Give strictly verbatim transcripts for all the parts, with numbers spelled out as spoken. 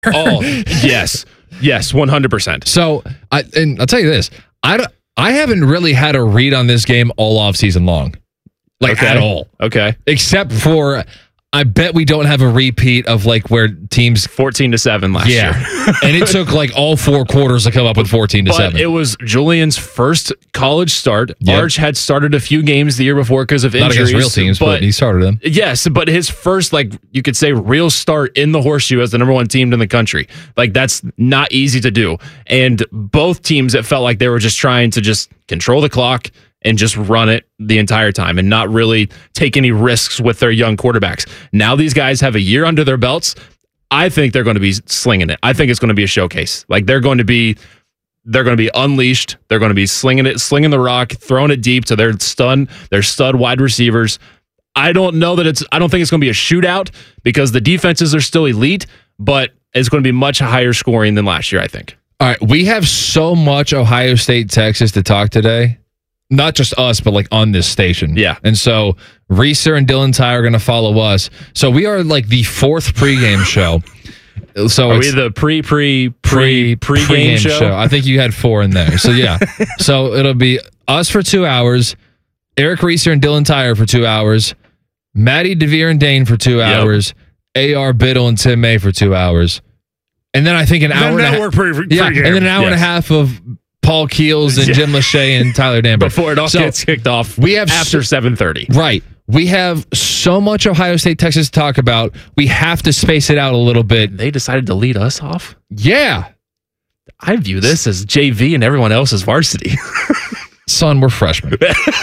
Oh, yes. Yes, one hundred percent. So, I, and I'll tell you this. I, don't, I haven't really had a read on this game all off season long. Like, okay. at all. Okay. Except for, I bet we don't have a repeat of, like, where teams... fourteen to seven last yeah. year. And it took, like, all four quarters to come up with fourteen to seven. But it was Julian's first college start. Yep. Arch had started a few games the year before because of injuries. Not against real teams, but, but he started them. Yes, but his first, like, you could say, real start in the Horseshoe as the number one team in the country. Like, that's not easy to do. And both teams, it felt like they were just trying to just control the clock and just run it the entire time and not really take any risks with their young quarterbacks. Now these guys have a year under their belts. I think they're going to be slinging it. I think it's going to be a showcase. Like they're going to be, they're going to be unleashed. They're going to be slinging it, slinging the rock, throwing it deep to their stud, their stud wide receivers. I don't know that it's, I don't think it's going to be a shootout because the defenses are still elite, but it's going to be much higher scoring than last year, I think. All right. We have so much Ohio State, Texas to talk today. Not just us, but like on this station. Yeah. And so Reeser and Dylan Ty are going to follow us. So we are like the fourth pregame show. So are we the pre pre pre pre game show? show? I think you had four in there. So yeah. So it'll be us for two hours, Eric Reeser and Dylan Tyre for two hours, Maddie DeVere and Dane for two Yep. hours, A R Biddle and Tim May for two hours, and then I think an hour and a half. Pre- pre- Yeah, and then an hour Yes. and a half of Paul Keels and Jim Lachey and Tyler Danberg. Before it all So, gets kicked off we have after so- seven thirty. Right. We have so much Ohio State, Texas to talk about. We have to space it out a little bit. They decided to lead us off? Yeah. I view this as J V and everyone else as varsity. Son, we're freshmen.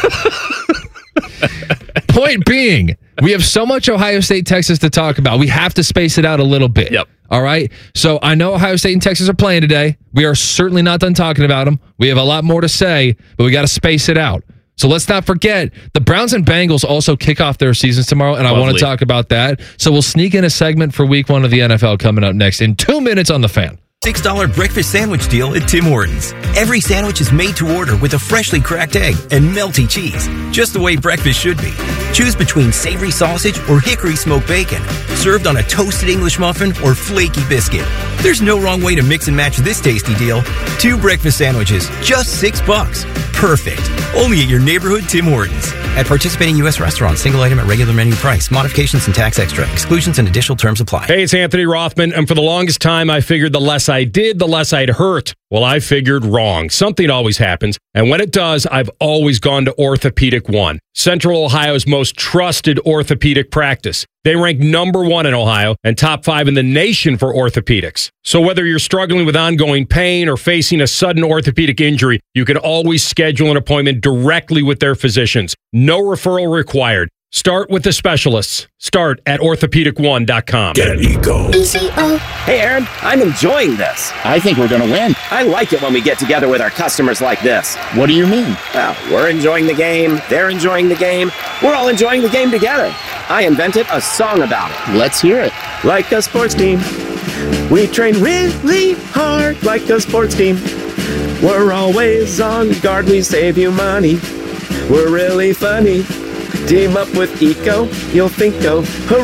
Point being, we have so much Ohio State, Texas to talk about. We have to space it out a little bit. Yep. All right. So I know Ohio State and Texas are playing today. We are certainly not done talking about them. We have a lot more to say, but we got to space it out. So let's not forget the Browns and Bengals also kick off their seasons tomorrow, and Lovely. I want to talk about that. So we'll sneak in a segment for week one of the N F L coming up next in two minutes on The Fan. six dollar breakfast sandwich deal at Tim Hortons. Every sandwich is made to order with a freshly cracked egg and melty cheese, just the way breakfast should be. Choose between savory sausage or hickory smoked bacon, served on a toasted English muffin or flaky biscuit. There's no wrong way to mix and match this tasty deal. Two breakfast sandwiches, just six bucks. Perfect. Only at your neighborhood Tim Hortons. At participating U S restaurants, single item at regular menu price. Modifications and tax extra. Exclusions and additional terms apply. Hey, it's Anthony Rothman, and for the longest time, I figured the less I did, the less I'd hurt. Well, I figured wrong. Something always happens, and when it does, I've always gone to Orthopedic One, Central Ohio's most trusted orthopedic practice. They rank number one in Ohio and top five in the nation for orthopedics. So whether you're struggling with ongoing pain or facing a sudden orthopedic injury, you can always schedule an appointment directly with their physicians. No referral required. Start with the specialists. Start at orthopedic one dot com. Get an Eco. Hey, Aaron, I'm enjoying this. I think we're going to win. I like it when we get together with our customers like this. What do you mean? Well, we're enjoying the game, they're enjoying the game, we're all enjoying the game together. I invented a song about it. Let's hear it. Like a sports team, we train really hard like a sports team. We're always on guard, we save you money. We're really funny. Team up with Eco, you'll think, oh,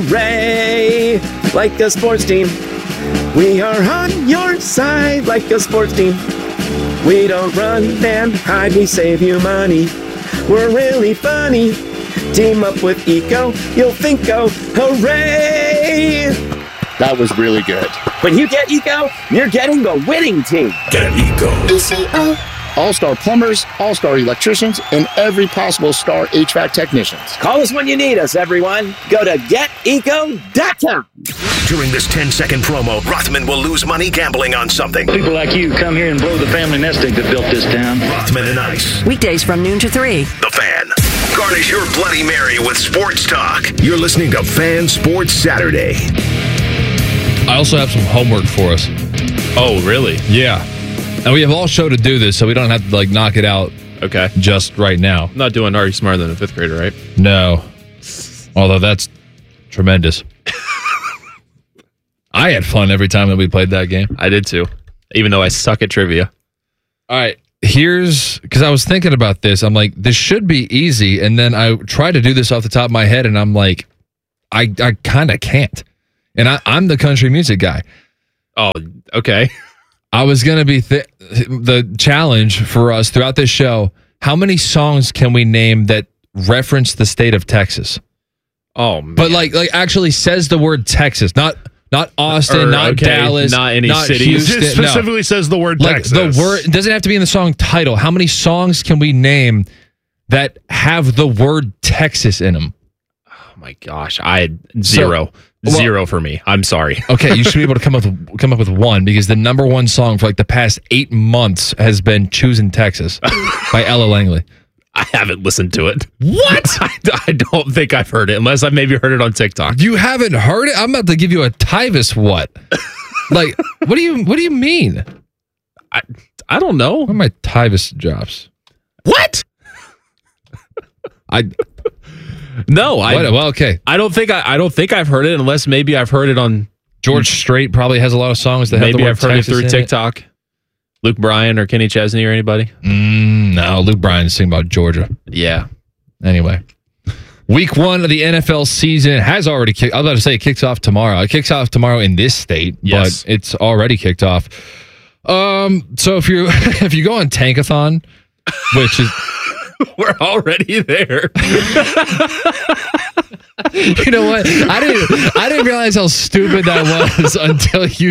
hooray! Like a sports team, we are on your side like a sports team. We don't run and hide, we save you money. We're really funny. Team up with Eco, you'll think, oh, hooray! That was really good. When you get Eco, you're getting the winning team. Get an Eco. All-star plumbers, all-star electricians, and every possible star H V A C technicians. Call us when you need us, everyone. Go to get eco dot com. During this ten-second promo, Rothman will lose money gambling on something. People like you come here and blow the family nest egg that built this town. Rothman and Ice. Weekdays from noon to three. The Fan. Garnish your Bloody Mary with sports talk. You're listening to Fan Sports Saturday. I also have some homework for us. Oh, really? Yeah. And we have all show to do this, so we don't have to like knock it out Okay. just right now. I'm not doing Are You Smarter Than a Fifth Grader, right? No. Although that's tremendous. I had fun every time that we played that game. I did too, even though I suck at trivia. All right. Here's, because I was thinking about this. I'm like, this should be easy. And then I tried to do this off the top of my head, and I'm like, I, I kind of can't. And I, I'm the country music guy. Oh, okay. I was going to be th- the challenge for us throughout this show. How many songs can we name that reference the state of Texas? Oh, man. But like, like actually says the word Texas, not not Austin, Or, not okay, Dallas, not any cities. Houston, It specifically no. says the word Like Texas. the word it doesn't have to be in the song title. How many songs can we name that have the word Texas in them? Oh my gosh, I had zero, So, well- zero for me. I'm sorry. Okay, you should be able to come up with, come up with one because the number one song for like the past eight months has been "Choosing Texas" by Ella Langley. I haven't listened to it. What? I, I don't think I've heard it, unless I've maybe heard it on TikTok. You haven't heard it? I'm about to give you a Tyvis what? Like, what do you what do you mean? I I don't know. What are my Tyvis drops? What? I No, I what, well okay. I don't think I, I don't think I've heard it, unless maybe I've heard it on George Strait probably has a lot of songs that have maybe the word I've heard Texas it through in TikTok. Luke Bryan or Kenny Chesney or anybody. Mm, no, Luke Bryan's singing about Georgia. Yeah. Anyway, week one of the N F L season has already kicked. I was about to say it kicks off tomorrow. It kicks off tomorrow in this state, Yes. but it's already kicked off. Um, so if you if you go on Tankathon, which is We're already there. you know what? I didn't I didn't realize how stupid that was until you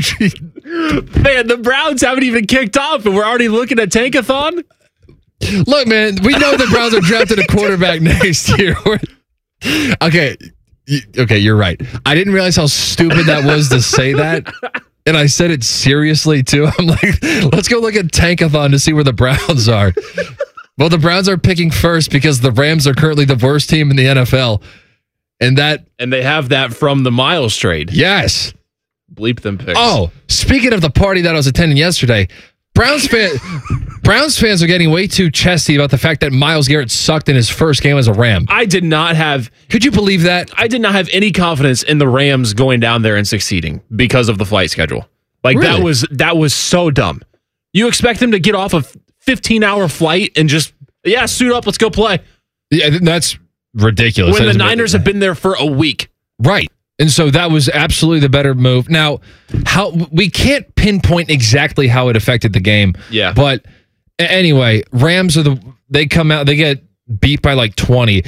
Man, the Browns haven't even kicked off and we're already looking at Tankathon? look, man. We know the Browns are drafting a quarterback next year. We're- okay, y- okay, you're right. I didn't realize how stupid that was to say that. And I said it seriously too. I'm like, let's go look at Tankathon to see where the Browns are. Well, the Browns are picking first because the Rams are currently the worst team in the N F L. And that, And they have that from the Miles trade. yes. Bleep them picks. Oh, speaking of the party that I was attending yesterday, Browns fan, Browns fans are getting way too chesty about the fact that Myles Garrett sucked in his first game as a Ram. I did not have Could you believe that? I did not have any confidence in the Rams going down there and succeeding because of the flight schedule. Like Really? that was that was so dumb. You expect them to get off a fifteen hour flight and just yeah, suit up, let's go play. Yeah, that's ridiculous. When That the is- Niners have been there for a week. Right. And so that was absolutely the better move. Now, how we can't pinpoint exactly how it affected the game. Yeah. But a- anyway, Rams are the they come out, they get beat by like twenty.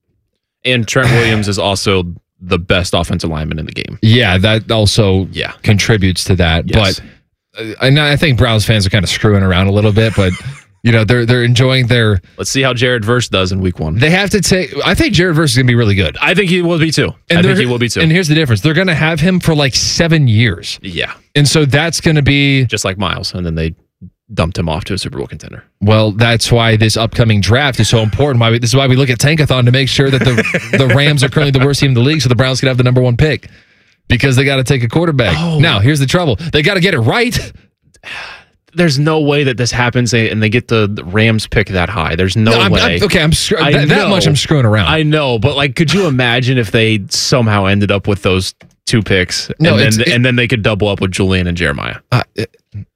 And Trent Williams is also the best offensive lineman in the game. Yeah, that also Yeah. contributes to that. Yes. But uh, and I think Browns fans are kind of screwing around a little bit, but you know, they're they're enjoying their Let's see how Jared Verse does in week one. they have to take I think Jared Verse is gonna be really good. I think he will be too. I they're- think he will be too. And here's the difference. They're gonna have him for like seven years. yeah. And so that's gonna be Just like Miles. And then they dumped him off to a Super Bowl contender. well, that's why this upcoming draft is so important. Why we, this is why we look at Tankathon to make sure that the the Rams are currently the worst team in the league, so the Browns can have the number one pick because they got to take a quarterback. Oh. Now, here's the trouble: they got to get it right. There's no way that this happens and they get the the Rams pick that high. There's no, I'm, way. I'm- okay, I'm screw- I that, that know. much. I'm screwing around. I know, but like, could you imagine if they somehow ended up with those two picks, No, and it's- then it- and then they could double up with Julian and Jeremiah? Uh, it-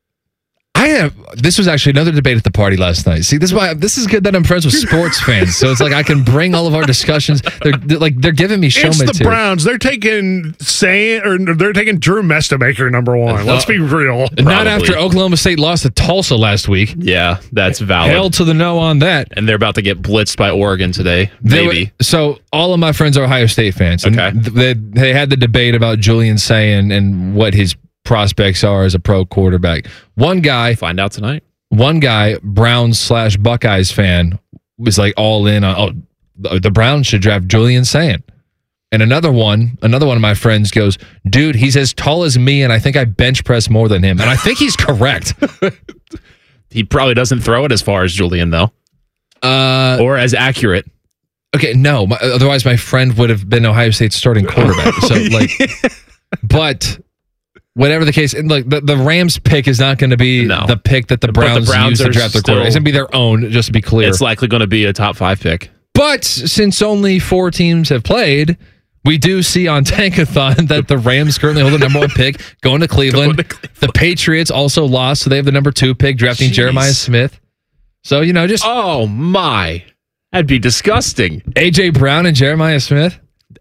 I have. This was actually another debate at the party last night. See, this is why this is good that I'm friends with sports fans. So it's like I can bring all of our discussions. They're, they're like they're giving me show It's the material. Browns. They're taking saying or they're taking Drew Mestamaker number one. Let's be real. Not Probably. after Oklahoma State lost to Tulsa last week. Yeah, that's valid. Hell to the no on that. And they're about to get blitzed by Oregon today. They Maybe. were- so all of my friends are Ohio State fans. And Okay. They, they had the debate about Julian Sayin and what his prospects are as a pro quarterback. One guy, Find out tonight. one guy, Browns slash Buckeyes fan, was like all in on, oh, the, the Browns should draft Julian Sayin. And another one, another one of my friends goes, dude, he's as tall as me, and I think I bench press more than him. And I think he's correct. He probably doesn't throw it as far as Julian though, Uh, or as accurate. Okay, no. My, otherwise, my friend would have been Ohio State's starting quarterback. So, like, but whatever the case, and like the, the Rams pick is not going to be No. the pick that the But the Browns, Browns use to are draft their still- quarterback. It's going to be their own, just to be clear. It's likely going to be a top five pick. But since only four teams have played, we do see on Tankathon that the Rams currently hold the number one pick, going to Cleveland. Going to Cleveland. The Patriots also lost, so they have the number two pick, drafting Jeez. Jeremiah Smith. So, you know, just Oh my, that'd be disgusting. A J Brown and Jeremiah Smith.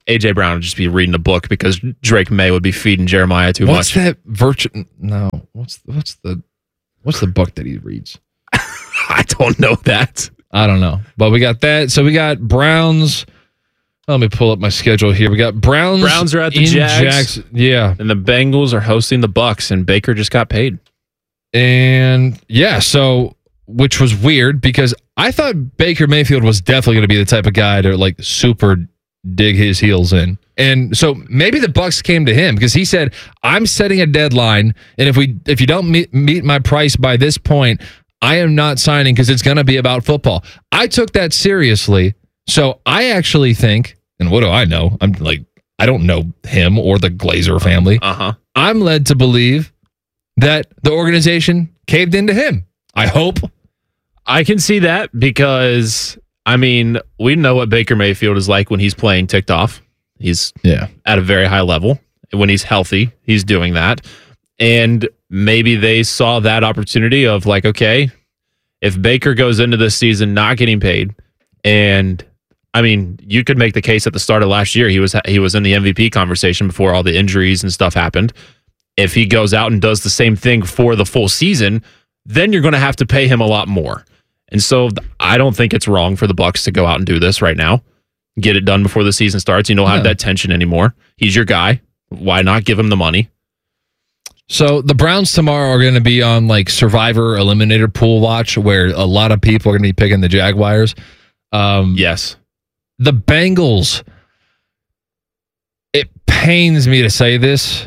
A J Brown would just be reading a book because Drake May would be feeding Jeremiah too what's much. What's that virtue? No. What's what's the what's the book that he reads? I don't know that. I don't know. But we got that. So we got Browns. Let me pull up my schedule here. We got Browns. Browns are at the in Jags. Jags. Yeah. And the Bengals are hosting the Bucks, and Baker just got paid. And yeah, so which was weird because I thought Baker Mayfield was definitely going to be the type of guy to like super dig his heels in. And so maybe the Bucks came to him because he said, "I'm setting a deadline, and if we if you don't meet, meet my price by this point, I am not signing because it's going to be about football." I took that seriously. So I actually think, and what do I know? I'm like, I don't know him or the Glazer family. Uh-huh. I'm led to believe that the organization caved into him. I hope. I can see that because, I mean, we know what Baker Mayfield is like when he's playing ticked off. He's yeah. at a very high level. When he's healthy, he's doing that. And maybe they saw that opportunity of like, okay, if Baker goes into this season not getting paid, and I mean, you could make the case at the start of last year, he was he was in the M V P conversation before all the injuries and stuff happened. If he goes out and does the same thing for the full season, then you're going to have to pay him a lot more. And so I don't think it's wrong for the Bucs to go out and do this right now. Get it done before the season starts. You don't have Yeah. that tension anymore. He's your guy. Why not give him the money? So the Browns tomorrow are going to be on like Survivor Eliminator Pool Watch, where a lot of people are going to be picking the Jaguars. Um, yes. The Bengals, it pains me to say this.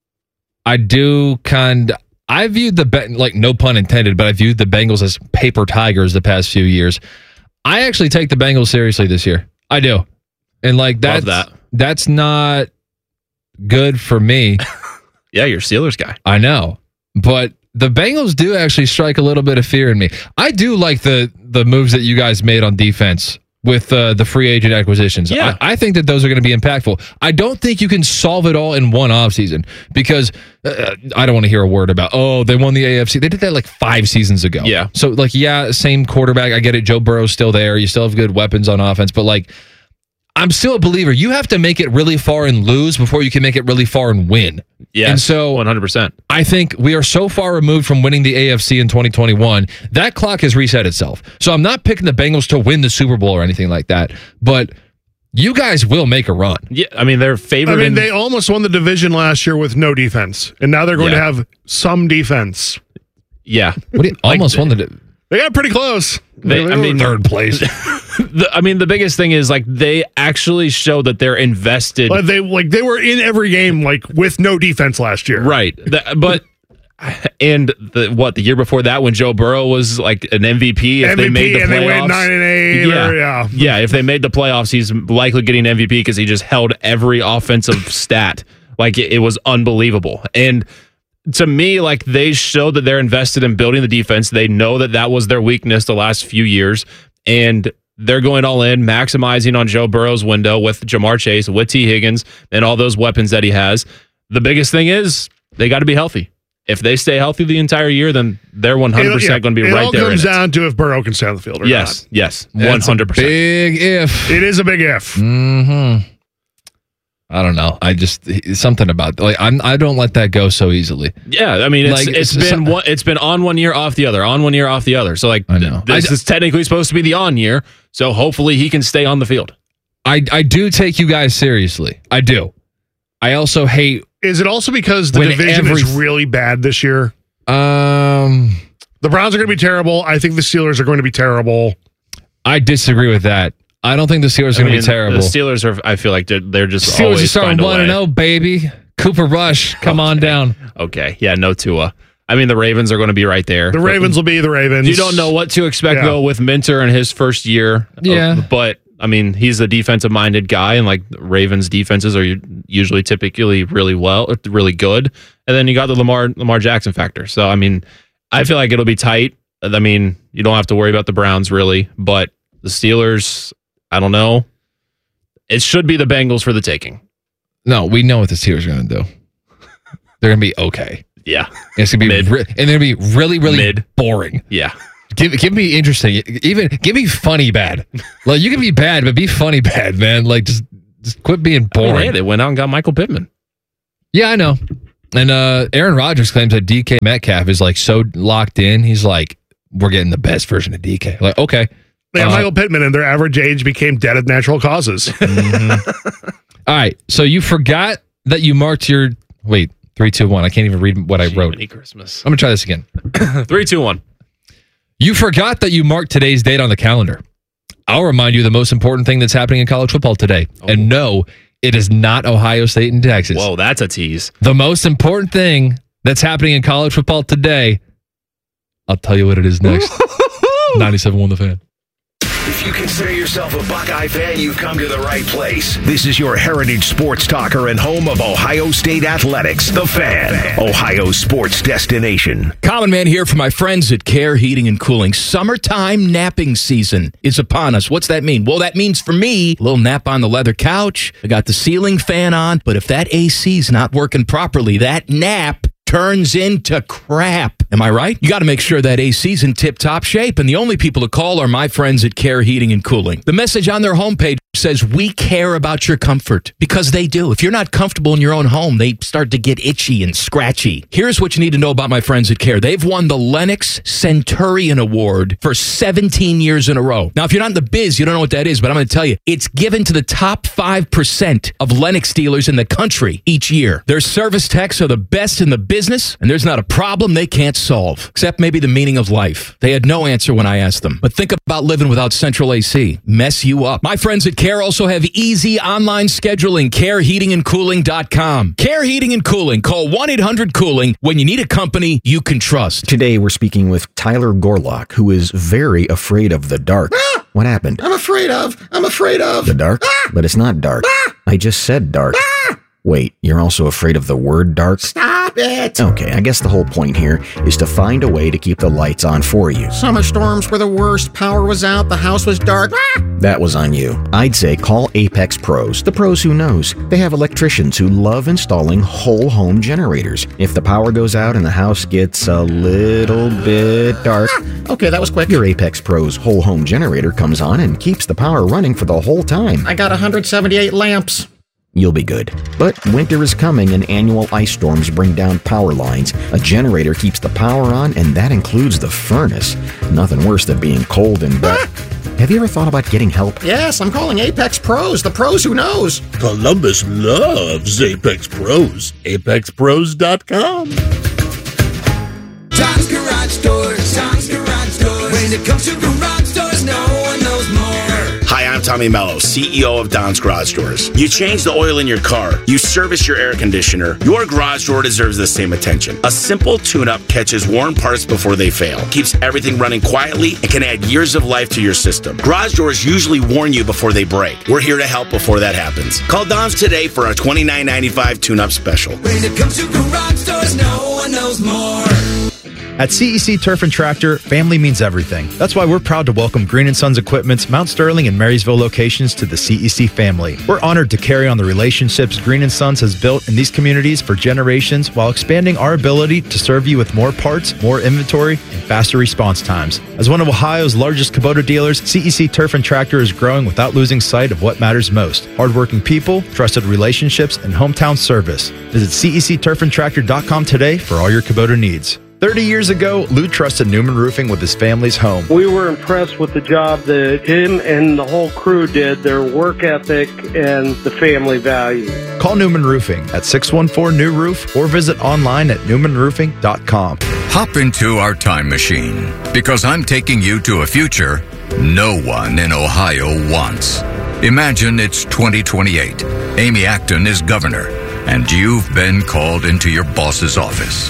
I do kind of, I viewed the, like no pun intended, but I viewed the Bengals as paper tigers the past few years. I actually take the Bengals seriously this year. I do. And like that's, Love that. that's not good for me. Yeah, you're a Steelers guy. I know. But the Bengals do actually strike a little bit of fear in me. I do like the the moves that you guys made on defense with uh, the free agent acquisitions. Yeah. I, I think that those are going to be impactful. I don't think you can solve it all in one offseason because uh, I don't want to hear a word about, oh, they won the A F C. They did that like five seasons ago. Yeah. So, like, yeah, same quarterback. I get it. Joe Burrow's still there. You still have good weapons on offense. But, like, I'm still a believer. You have to make it really far and lose before you can make it really far and win. Yeah. And so one hundred percent. I think we are so far removed from winning the A F C in twenty twenty-one. That clock has reset itself. So I'm not picking the Bengals to win the Super Bowl or anything like that. But you guys will make a run. Yeah, I mean, they're favored. I mean, in, they almost won the division last year with no defense, and now they're going Yeah. to have some defense. yeah. What do you, Like almost the- won the They got pretty close. They- I mean, third place. The, I mean, the biggest thing is like they actually show that they're invested. But they like they were in every game like with no defense last year. Right. The- but and the what the year before that when Joe Burrow was like an M V P, if M V P they made the and playoffs, they went nine and eight. yeah, Or, yeah. yeah. If they made the playoffs, he's likely getting M V P because he just held every offensive stat. Like it, it was unbelievable. And to me, like they show that they're invested in building the defense. They know that that was their weakness the last few years, and they're going all in, maximizing on Joe Burrow's window with Jamar Chase, with T. Higgins, and all those weapons that he has. The biggest thing is they got to be healthy. If they stay healthy the entire year, then they're one hundred percent It- yeah, going to be it right all there. in comes it. down to if Burrow can stay on the field or Yes, not. yes, one That's a hundred percent. big if. It is a big if. Mm-hmm. I don't know. I just something about like I'm. I don't let that go so easily. Yeah, I mean, it's Like, it's it's- been one, it's been on one year, off the other, on one year, off the other. So like, I know. this I- is technically supposed to be the on year. So hopefully he can stay on the field. I I do take you guys seriously. I do. I also hate. Is it also because the When division every- is really bad this year? Um, The Browns are going to be terrible. I think the Steelers are going to be terrible. I disagree with that. I don't think the Steelers are I going to mean, be terrible. The Steelers are. I feel like they're, they're just Steelers are always starting find a one way. and zero, baby. Cooper Rush, come on down. Okay, yeah, no Tua. I mean, the Ravens are going to be right there. The Ravens will be the Ravens. You don't know what to expect Yeah. though with Minter in his first year. Yeah. Uh, but I mean, he's a defensive-minded guy, and like Ravens defenses are usually typically really well, really good. And then you got the Lamar Lamar Jackson factor. So I mean, I feel like it'll be tight. I mean, you don't have to worry about the Browns really, but the Steelers, I don't know. It should be the Bengals for the taking. No, we know what the Steelers are going to do. They're going to be okay. Yeah, It's going to be Mid. re- and they're going to be really, really Mid. boring. yeah. Give give me interesting. Even give me funny bad. Like you can be bad, but be funny bad, man. Like just Just quit being I mean, boring. hey, they went out and got Michael Pittman. Yeah, I know. And uh, Aaron Rodgers claims that D K Metcalf is like so locked in. He's like, we're getting the best version of D K. Like, okay. They have Uh, Michael Pittman, and their average age became dead of natural causes. Mm-hmm. All right. So you forgot that you marked your. Wait, three, two, one. I can't even read what I wrote. Jiminy Christmas. I'm going to try this again. Three, two, one. You forgot that you marked today's date on the calendar. I'll remind you the most important thing that's happening in college football today. Oh. And no, it is not Ohio State and Texas. Whoa, that's a tease. The most important thing that's happening in college football today, I'll tell you what it is next. ninety-seven point one The Fan. If you consider yourself a Buckeye fan, you've come to the right place. This is your heritage sports talker and home of Ohio State Athletics, The Fan, Ohio sports destination. Common Man here for my friends at Care Heating and Cooling. Summertime napping season is upon us. What's that mean? Well, that means for me, a little nap on the leather couch. I got the ceiling fan on, but if that A C's not working properly, that nap turns into crap. Am I right? You got to make sure that A C's in tip-top shape, and the only people to call are my friends at Care Heating and Cooling. The message on their homepage says, we care about your comfort, because they do. If you're not comfortable in your own home, they start to get itchy and scratchy. Here's what you need to know about my friends at Care. They've won the Lennox Centurion Award for seventeen years in a row. Now, if you're not in the biz, you don't know what that is, but I'm going to tell you, it's given to the top five percent of Lennox dealers in the country each year. Their service techs are the best in the business, and there's not a problem they can't solve, except maybe the meaning of life. They had no answer when I asked them. But think about living without central A C. Mess you up. My friends at Care also have easy online scheduling. care heating and cooling dot com. Care Heating and Cooling. Call one eight hundred cooling when you need a company you can trust. Today we're speaking with Tyler Gorlock, who is very afraid of the dark. Ah! What happened? I'm afraid of. I'm afraid of. The dark? Ah! But it's not dark. Ah! I just said dark. Ah! Wait, you're also afraid of the word dark? Stop it. Okay, I guess the whole point here is to find a way to keep the lights on for you. Summer storms were the worst. Power was out. The house was dark. Ah! That was on you. I'd say call Apex Pros, the pros who knows. They have electricians who love installing whole home generators. If the power goes out and the house gets a little bit dark, Ah! Okay, that was quick. your Apex Pros whole home generator comes on and keeps the power running for the whole time. I got one hundred seventy-eight lamps. You'll be good. But winter is coming and annual ice storms bring down power lines. A generator keeps the power on, and that includes the furnace. Nothing worse than being cold and wet. Have you ever thought about getting help? Yes, I'm calling Apex Pros, the pros who knows. Columbus loves Apex Pros. apex pros dot com. Tom's Garage Doors. Tom's Garage Doors. When it comes to garage doors, no one knows more. Hi, I'm Tommy Mello, C E O of Don's Garage Doors. You change the oil in your car. You service your air conditioner. Your garage door deserves the same attention. A simple tune-up catches worn parts before they fail, keeps everything running quietly, and can add years of life to your system. Garage doors usually warn you before they break. We're here to help before that happens. Call Don's today for a twenty-nine ninety-five tune-up special. When it comes to garage doors, no one knows more. At C E C Turf and Tractor, family means everything. That's why we're proud to welcome Green and Sons Equipment's Mount Sterling and Marysville locations to the C E C family. We're honored to carry on the relationships Green and Sons has built in these communities for generations while expanding our ability to serve you with more parts, more inventory, and faster response times. As one of Ohio's largest Kubota dealers, C E C Turf and Tractor is growing without losing sight of what matters most: hardworking people, trusted relationships, and hometown service. Visit C E C turf and tractor dot com today for all your Kubota needs. thirty years ago, Lou trusted Newman Roofing with his family's home. We were impressed with the job that him and the whole crew did, their work ethic and the family value. Call Newman Roofing at six one four, N E W Roof or visit online at newman roofing dot com. Hop into our time machine, because I'm taking you to a future no one in Ohio wants. Imagine it's twenty twenty-eight. Amy Acton is governor, and you've been called into your boss's office.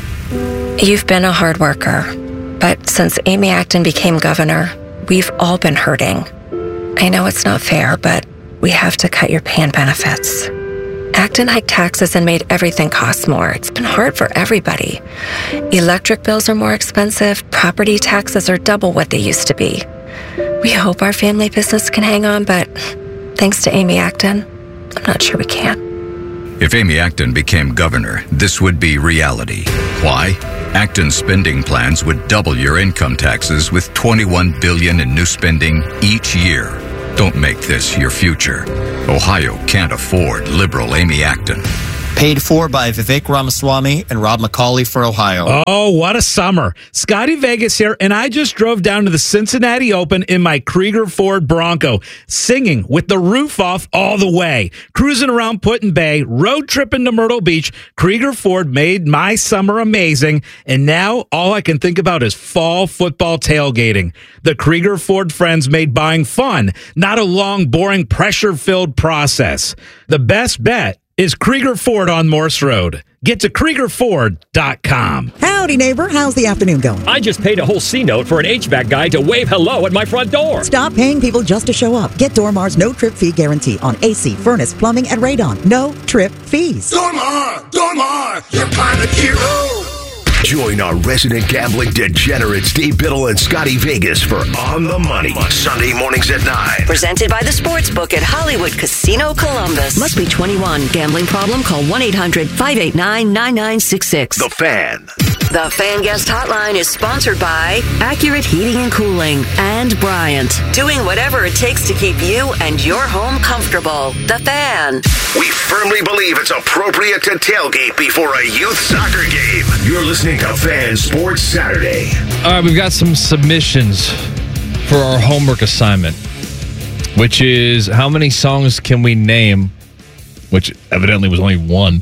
You've been a hard worker, but since Amy Acton became governor, we've all been hurting. I know it's not fair, but we have to cut your pay and benefits. Acton hiked taxes and made everything cost more. It's been hard for everybody. Electric bills are more expensive. Property taxes are double what they used to be. We hope our family business can hang on, but thanks to Amy Acton, I'm not sure we can. If Amy Acton became governor, this would be reality. Why? Acton's spending plans would double your income taxes with twenty-one billion dollars in new spending each year. Don't make this your future. Ohio can't afford liberal Amy Acton. Paid for by Vivek Ramaswamy and Rob McCauley for Ohio. Oh, what a summer. Scotty Vegas here, and I just drove down to the Cincinnati Open in my Krieger Ford Bronco, singing with the roof off all the way. Cruising around Put-in Bay, road tripping to Myrtle Beach. Krieger Ford made my summer amazing, and now all I can think about is fall football tailgating. The Krieger Ford friends made buying fun, not a long, boring, pressure-filled process. The best bet is Krieger Ford on Morse Road. Get to Krieger Ford dot com. Howdy, neighbor. How's the afternoon going? I just paid a whole C-note for an H V A C guy to wave hello at my front door. Stop paying people just to show up. Get Dormar's no-trip fee guarantee on A C, furnace, plumbing, and radon. No trip fees. Dormar! Dormar! Your pilot hero! Join our resident gambling degenerates Dave Biddle and Scotty Vegas for On the Money, Sunday mornings at nine. Presented by the Sportsbook at Hollywood Casino Columbus. Must be twenty-one. Gambling problem? Call one eight hundred five eight nine nine nine six six. The Fan. The Fan Guest Hotline is sponsored by Accurate Heating and Cooling and Bryant. Doing whatever it takes to keep you and your home comfortable. The Fan. We firmly believe it's appropriate to tailgate before a youth soccer game. You're listening to Fan Sports Saturday. All right, we've got some submissions for our homework assignment, which is how many songs can we name, which evidently was only one.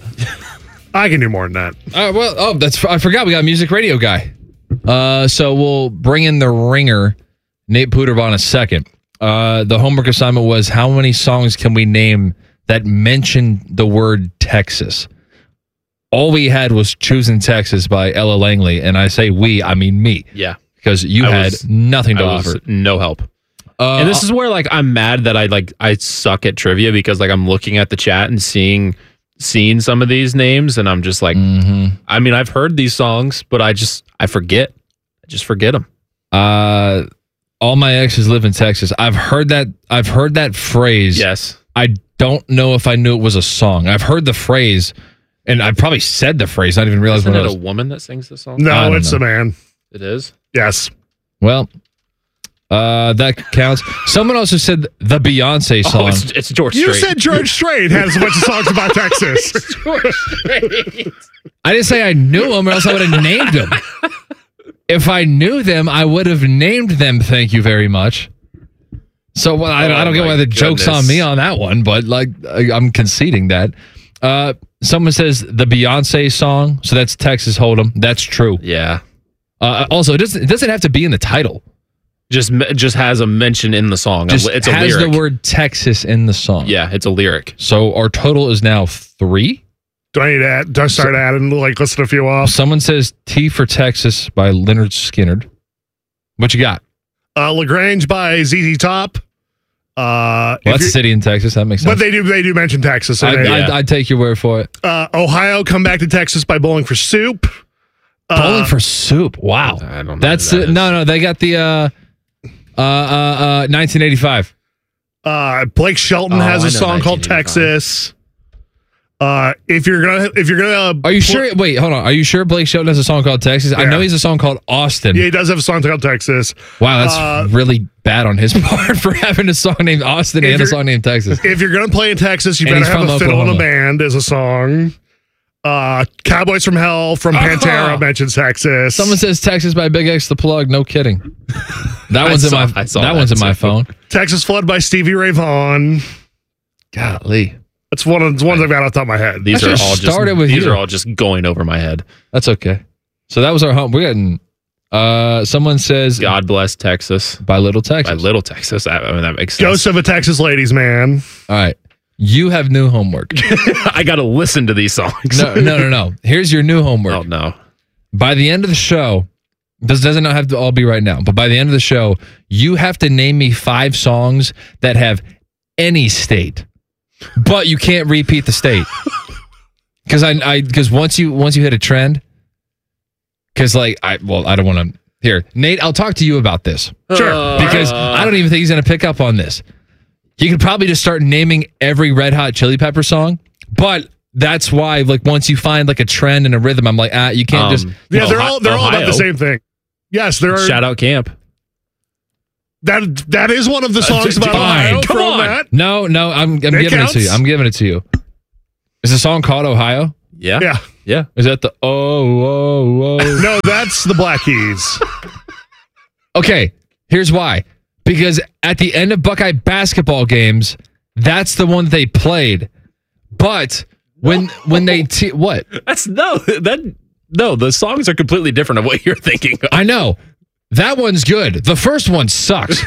I can do more than that. Uh, well, oh, that's I forgot we got a music radio guy. Uh, so we'll bring in the ringer, Nate Puderbaugh, in a second. Uh, the homework assignment was how many songs can we name that mention the word Texas? All we had was Choosing Texas by Ella Langley, and I say we, I mean me. Yeah. Because you I had was, nothing to I was offer. No help. Uh, and this is where like I'm mad that I like I suck at trivia because like I'm looking at the chat and seeing seeing some of these names and I'm just like mm-hmm. I mean I've heard these songs but I just I forget. I just forget them. Uh all my exes live in Texas. I've heard that I've heard that phrase. Yes. I don't know if I knew it was a song. I've heard the phrase and I probably said the phrase, not even realize Isn't what it it was. a woman that sings the song? No, it's know. a man. It is? Yes. Well, uh, that counts. Someone also said the Beyonce song. Oh, it's, it's George You Strait. said George Strait has a bunch of songs about Texas. George Strait. I didn't say I knew them or else I would have named them. If I knew them, I would have named them. Thank you very much. So well, I, oh, I don't get why the goodness. joke's on me on that one, but like I, I'm conceding that. Uh, someone says the Beyonce song, so that's Texas Hold'em. That's true. Yeah. Uh, also, it doesn't it doesn't have to be in the title. Just just has a mention in the song. Just it's a has lyric. the word Texas in the song. Yeah, it's a lyric. So our total is now three. Do I need to add, do I start so, adding like listen a few off? Someone says T for Texas by Leonard Skinner. What you got? Uh, LaGrange by Z Z Top. Uh, well, that's a city in Texas. That makes sense. But they do they do mention Texas. I, yeah. I'd take your word for it. Uh, Ohio, Come Back to Texas by Bowling for Soup. Bowling uh, for Soup. Wow. I don't know. That's that uh, no, no. They got the uh, uh, uh, uh, nineteen eighty-five. Uh, Blake Shelton oh, has a song called Texas. Uh, if you're gonna, if you're gonna, are you pl- sure? Wait, hold on. Are you sure Blake Shelton has a song called Texas? Yeah. I know he has a song called Austin. Yeah, he does have a song called Texas. Wow, that's uh, really bad on his part for having a song named Austin and a song named Texas. If you're gonna play in Texas, you and better have a fiddle Oklahoma. in a band as a song. Uh, Cowboys from Hell from Pantera oh. mentions Texas. Someone says Texas by Big X the Plug. No kidding. That one's saw, in my. That, that one's in too. my phone. Texas Flood by Stevie Ray Vaughan. Golly. That's one of the ones I've got off the top of my head. These are all just started with these you. are all just going over my head. That's okay. So that was our home. We're getting. Uh, someone says, "God bless Texas" by Little Texas. By Little Texas. I mean, that makes sense. Ghost of a Texas Ladies Man. All right, you have new homework. I got to listen to these songs. no, no, no, no. Here's your new homework. Oh no! By the end of the show, this doesn't have to all be right now, but by the end of the show, you have to name me five songs that have any state. But you can't repeat the state because I, I, because once you once you hit a trend, because like I, well, I don't want to. Here, Nate, I'll talk to you about this. Sure, uh, because I don't even think he's going to pick up on this. You could probably just start naming every Red Hot Chili Pepper song, but that's why, like, once you find like a trend and a rhythm, I'm like, ah, you can't um, just. Yeah, Ohio, they're all they're Ohio. all about the same thing. Yes, there are. Shout out Camp. That that is one of the songs Uh, about fine. Ohio. Come Throw on. that. No, no, I'm, I'm It giving counts. it to you. I'm giving it to you. Is the song called Ohio? Yeah. Yeah. Yeah. Is that the oh, oh, oh? No, that's the Black Keys. Okay, here's why. Because at the end of Buckeye basketball games, that's the one they played. But when when they te- what? That's no that no. The songs are completely different of what you're thinking of. I know. That one's good. The first one sucks.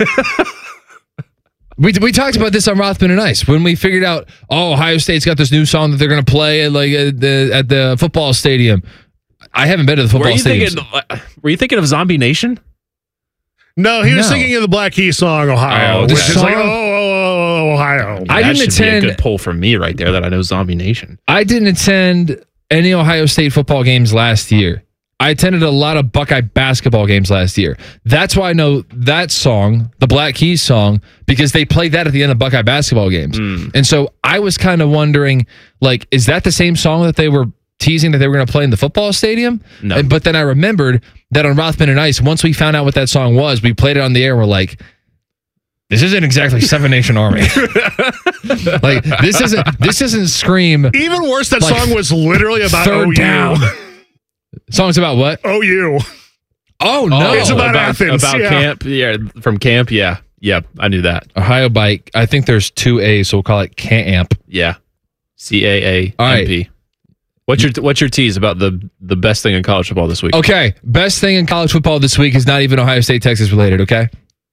we we talked about this on Rothman and Ice when we figured out, oh, Ohio State's got this new song that they're going to play at like at the, at the football stadium. I haven't been to the football Were you stadium. thinking? Were you thinking of Zombie Nation? No, he was No. singing in the Black Keys song Ohio, Oh, which the is like, oh, song- oh, oh, Ohio. I that didn't should be a attend- good poll from me right there that I know Zombie Nation. I didn't attend any Ohio State football games last year. I attended a lot of Buckeye basketball games last year. That's why I know that song, the Black Keys song, because they played that at the end of Buckeye basketball games. Mm. And so I was kind of wondering, like, is that the same song that they were teasing that they were going to play in the football stadium? No. And, but then I remembered that on Rothman and Ice, once we found out what that song was, we played it on the air and we're like, this isn't exactly Seven Nation Army. Like, this isn't this isn't Scream. Even worse, that Like, song was literally about third O U. down. Song's about what? O U. Oh, no. It's about Athens, About yeah. camp. Yeah, from camp. Yeah. Yep. I knew that. Ohio Bike. I think there's two A's, so we'll call it Camp. Yeah. C A A All M P. right. What's your What's your tease about the the best thing in college football this week? Okay. Best thing in college football this week is not even Ohio State, Texas related, okay?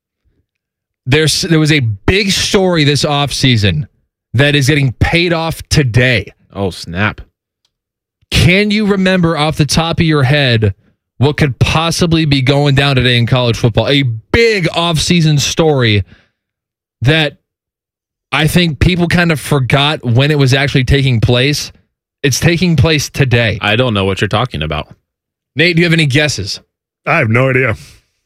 There's There was a big story this offseason that is getting paid off today. Oh, snap. Can you remember off the top of your head what could possibly be going down today in college football? A big offseason story that I think people kind of forgot when it was actually taking place. It's taking place today. I don't know what you're talking about. Nate, do you have any guesses? I have no idea.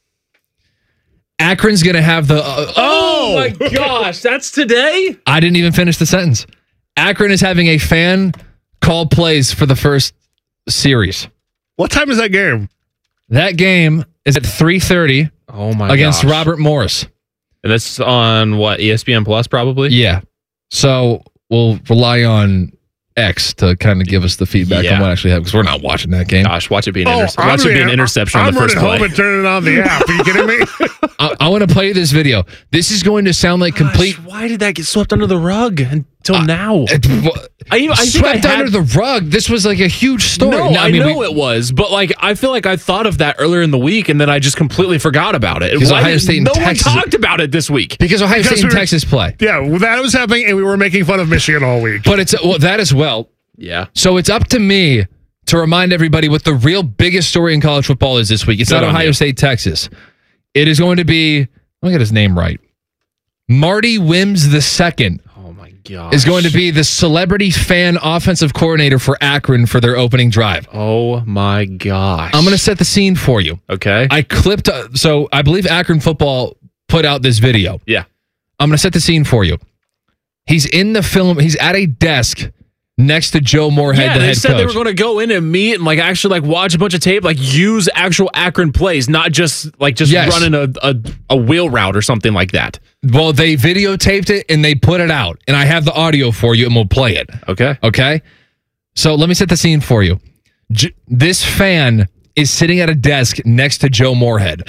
Akron's going to have the... Uh, Oh, my gosh. That's today? I didn't even finish the sentence. Akron is having a fan call plays for the first series. What time is that game? That game is at three thirty Oh, my against gosh. Robert Morris. And that's on what? E S P N Plus, probably? Yeah. So we'll rely on X to kind of give us the feedback Yeah. on what actually happened because we're not watching that game. Gosh, watch it be an, Oh, inter- I'm watch it be an the- interception I'm on the first running play. home and turning it on the app. Are you kidding me? I, I want to play this video. This is going to sound like complete. Gosh, why did that get swept under the rug until now? It, I, even- I think swept I had- under the rug. This was like a huge story. No, No, I, mean, know we- it was, but like I feel like I thought of that earlier in the week, and then I just completely forgot about it. Because Why Ohio did- State and no Texas- one talked about it this week. because Ohio Because State and we were- Texas play. Yeah, well, that was happening, and we were making fun of Michigan all week. But it's well, that as well. Yeah, So it's up to me to remind everybody what the real biggest story in college football is this week. It's Good not on Ohio you. State, Texas. It is going to be, let me get his name right. Marty Wims the second oh my god, is going to be the celebrity fan offensive coordinator for Akron for their opening drive. Oh my gosh, I'm going to set the scene for you. Okay, I clipped, uh, so I believe Akron football put out this video. yeah, I'm going to set the scene for you. He's in the film, he's at a desk next to Joe Moorhead, yeah. the They head said coach. they were going to go in and meet and like actually like watch a bunch of tape, like use actual Akron plays, not just like just Yes. running a, a a wheel route or something like that. Well, they videotaped it and they put it out, and I have the audio for you, and we'll play it. Okay, Okay? So let me set the scene for you. J- this fan is sitting at a desk next to Joe Moorhead.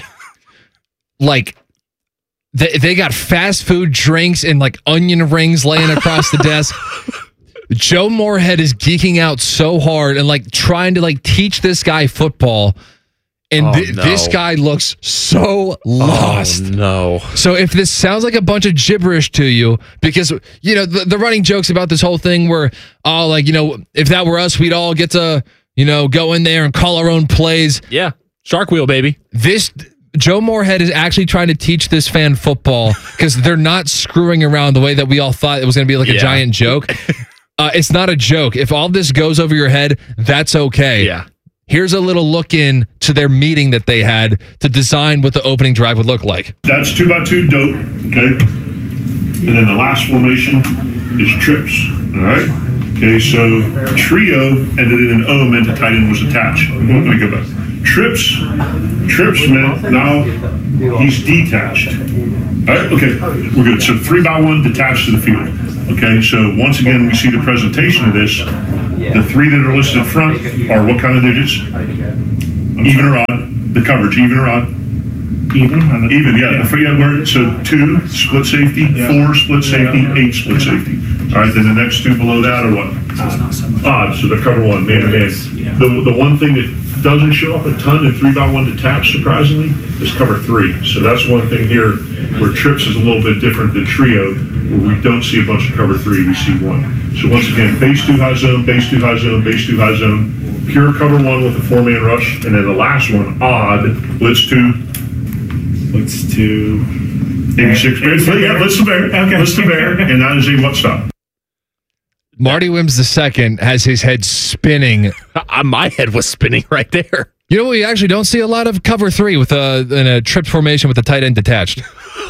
Like, they, they got fast food drinks and like onion rings laying across the desk. Joe Moorhead is geeking out so hard and like trying to like teach this guy football. And Oh, th- no. this guy looks so lost. Oh, no. So if this sounds like a bunch of gibberish to you, because, you know, the, the running jokes about this whole thing where, oh, like, you know, if that were us, we'd all get to, you know, go in there and call our own plays. Yeah, shark wheel, baby. This, Joe Moorhead is actually trying to teach this fan football because they're not screwing around the way that we all thought it was going to be like a Yeah. giant joke. Uh, it's not a joke. If all this goes over your head, that's okay. Yeah. Here's a little look in to their meeting that they had to design what the opening drive would look like. That's two by two dope, okay? And then the last formation is trips, all right? Okay, so trio ended in an O meant the tight end was attached. Let me go back. Trips, trips meant now he's detached. All right, okay, we're good. So three by one detached to the field. Okay, so once again, we see the presentation of this. The three that are listed front are what kind of digits? Even or odd? The coverage, even or odd? Even. Even, yeah. The yeah word, so two split safety, four split safety, eight split safety. All right, then the next two below that are what? Odd, so they're cover one, man to man. The, the one thing that doesn't show up a ton in three by one detached, surprisingly, is cover three. So that's one thing here where trips is a little bit different than trio, where we don't see a bunch of cover three, we see one. So once again, base two high zone, base two high zone, base two high zone, pure cover one with a four man rush, and then the last one, odd, blitz two. Blitz two. eighty-six. Yeah, blitz the bear. Okay. Blitz the bear, and that is a what stop? Marty Wims the second has his head spinning. My head was spinning right there. You know, we actually don't see a lot of cover three with a in a trip formation with the tight end detached.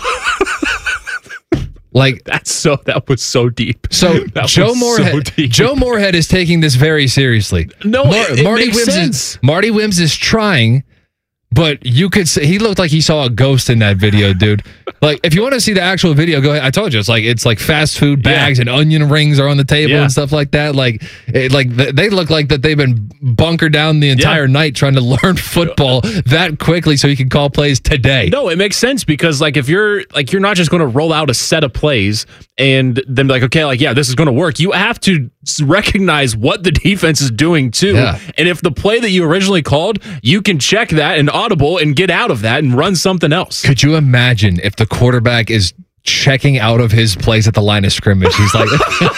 Like that's so that was so deep. So that Joe Moorhead, so Joe Moorhead is taking this very seriously. No, Mar- it, it Marty makes Wims sense. Is, Marty Wims is trying, but you could say he looked like he saw a ghost in that video, dude. Like, if you want to see the actual video, go ahead. I told you, it's like it's like fast food bags yeah. and onion rings are on the table yeah. and stuff like that. Like, it, like they look like that they've been bunkered down the entire yeah. night trying to learn football that quickly so he can call plays today. No, it makes sense because like if you're like you're not just going to roll out a set of plays and then be like, okay, like yeah, this is going to work. You have to recognize what the defense is doing too. Yeah. And if the play that you originally called, you can check that and audible and get out of that and run something else. Could you imagine if the quarterback is checking out of his place at the line of scrimmage? He's like,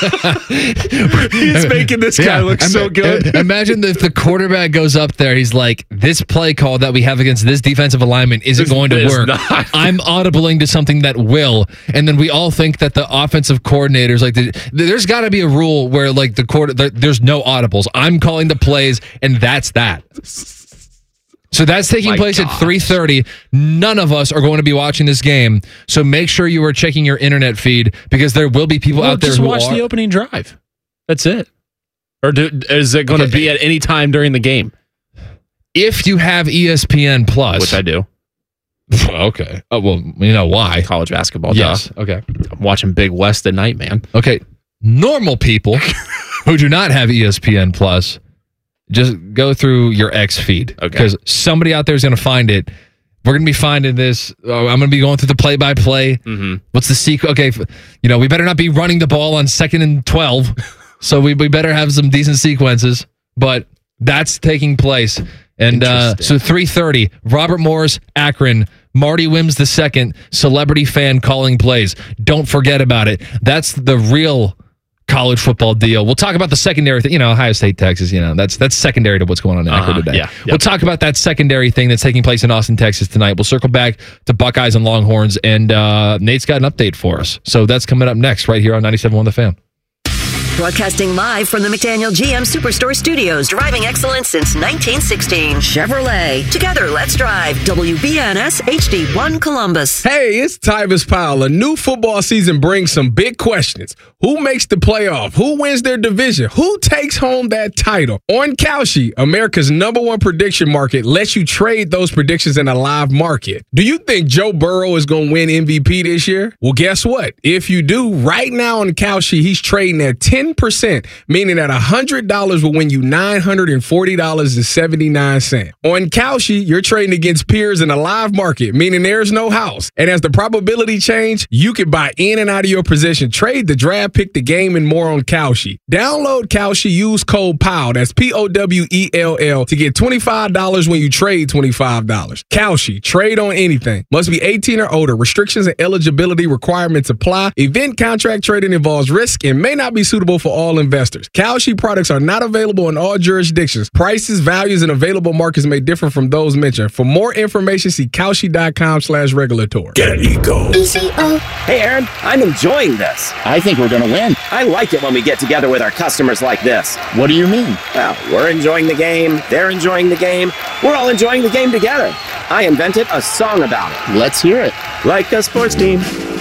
he's making this guy yeah, look Im- so good. Imagine if the quarterback goes up there, he's like, this play call that we have against this defensive alignment isn't This going to is work. not. I'm audibling to something that will. And then we all think that the offensive coordinators, like, the, there's got to be a rule where, like, the quarter, there, there's no audibles. I'm calling the plays, and that's that. So that's taking My place gosh. at three thirty. None of us are going to be watching this game. So make sure you are checking your internet feed because there will be people Well, out there just who watch are. the opening drive. That's it. Or do, is it going to Okay. be at any time during the game? If you have E S P N Plus. Which I do. Okay. Oh, well, you know why. College basketball. Yes. Duh. Okay. I'm watching Big West at night, man. Okay. Normal people who do not have E S P N Plus, just go through your X feed. Okay. Because somebody out there is going to find it. We're going to be finding this. Uh, I'm going to be going through the play-by-play. Mm-hmm. What's the sequel? Okay, f- you know, we better not be running the ball on second and twelve. So we, we better have some decent sequences. But that's taking place. And uh, so three thirty, Robert Morris, Akron, Marty Wims the second, celebrity fan calling plays. Don't forget about it. That's the real college football deal. We'll talk about the secondary thing. You know, Ohio State, Texas, you know, that's that's secondary to what's going on in Akron Uh-huh, today. yeah, We'll yep. talk about that secondary thing that's taking place in Austin, Texas tonight. We'll circle back to Buckeyes and Longhorns, and uh, Nate's got an update for us. So that's coming up next right here on ninety-seven point one The Fan. Broadcasting live from the McDaniel G M Superstore Studios, driving excellence since nineteen sixteen. Chevrolet. Together, let's drive. W B N S H D one Columbus. Hey, it's Tyvis Powell. A new football season brings some big questions. Who makes the playoff? Who wins their division? Who takes home that title? On Kalshi, America's number one prediction market, lets you trade those predictions in a live market. Do you think Joe Burrow is going to win M V P this year? Well, guess what? If you do, right now on Kalshi, he's trading at ten percent, meaning that one hundred dollars will win you nine hundred forty dollars and seventy-nine cents. On Kalshi, you're trading against peers in a live market, meaning there's no house. And as the probability change, you can buy in and out of your position, trade the draft, pick the game, and more on Kalshi. Download Kalshi, use code POWELL, that's P O W E L L, to get twenty-five dollars when you trade twenty-five dollars. Kalshi, trade on anything. Must be eighteen or older. Restrictions and eligibility requirements apply. Event contract trading involves risk and may not be suitable for all investors. Kalshi products are not available in all jurisdictions. Prices, values, and available markets may differ from those mentioned. For more information, see Kalshi.com slash regulatory. Get ego. Hey, Aaron, I'm enjoying this. I think we're going to win. I like it when we get together with our customers like this. What do you mean? Well, we're enjoying the game, they're enjoying the game, we're all enjoying the game together. I invented a song about it. Let's hear it. Like a sports team,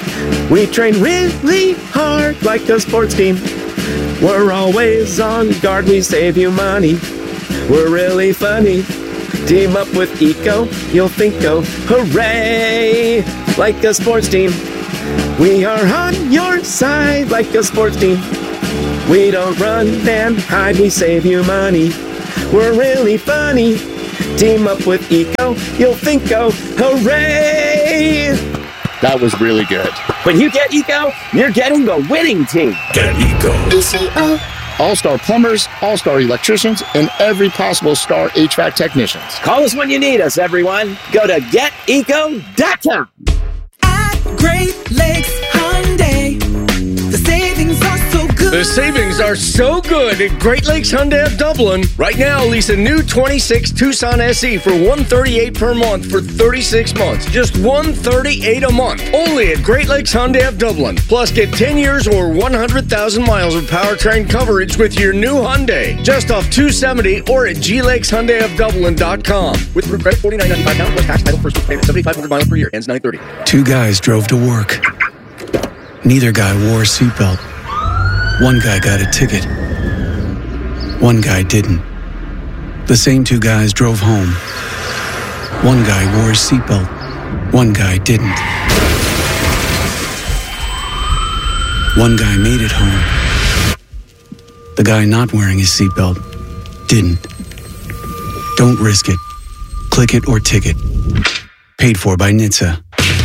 we train really hard like a sports team. We're always on guard, we save you money. We're really funny, Team up with Eco, you'll think, oh, hooray! Like a sports team. We are on your side like a sports team. We don't run and hide, we save you money. We're really funny. Team up with Eco, you'll think, oh, hooray! That was really good. When you get Eco, you're getting the winning team. Get Eco. E C O. All-star plumbers, all-star electricians, and every possible star H V A C technicians. Call us when you need us, everyone. Go to get eco dot com. At Great Lakes Hyundai, the savings are so good. The savings are so good at Great Lakes Hyundai of Dublin. Right now, lease a new twenty-six Tucson S E for one hundred thirty-eight dollars per month for thirty-six months. Just one hundred thirty-eight dollars a month. Only at Great Lakes Hyundai of Dublin. Plus, get ten years or one hundred thousand miles of powertrain coverage with your new Hyundai. Just off two seventy or at g lakes hyundai of dublin dot com. With credit forty-nine ninety-five down plus tax title first week payment seventy-five hundred miles per year. Ends nine thirty. Two guys drove to work. Neither guy wore a seatbelt. One guy got a ticket. One guy didn't. The same two guys drove home. One guy wore his seatbelt. One guy didn't. One guy made it home. The guy not wearing his seatbelt didn't. Don't risk it. Click it or ticket. Paid for by N H T S A.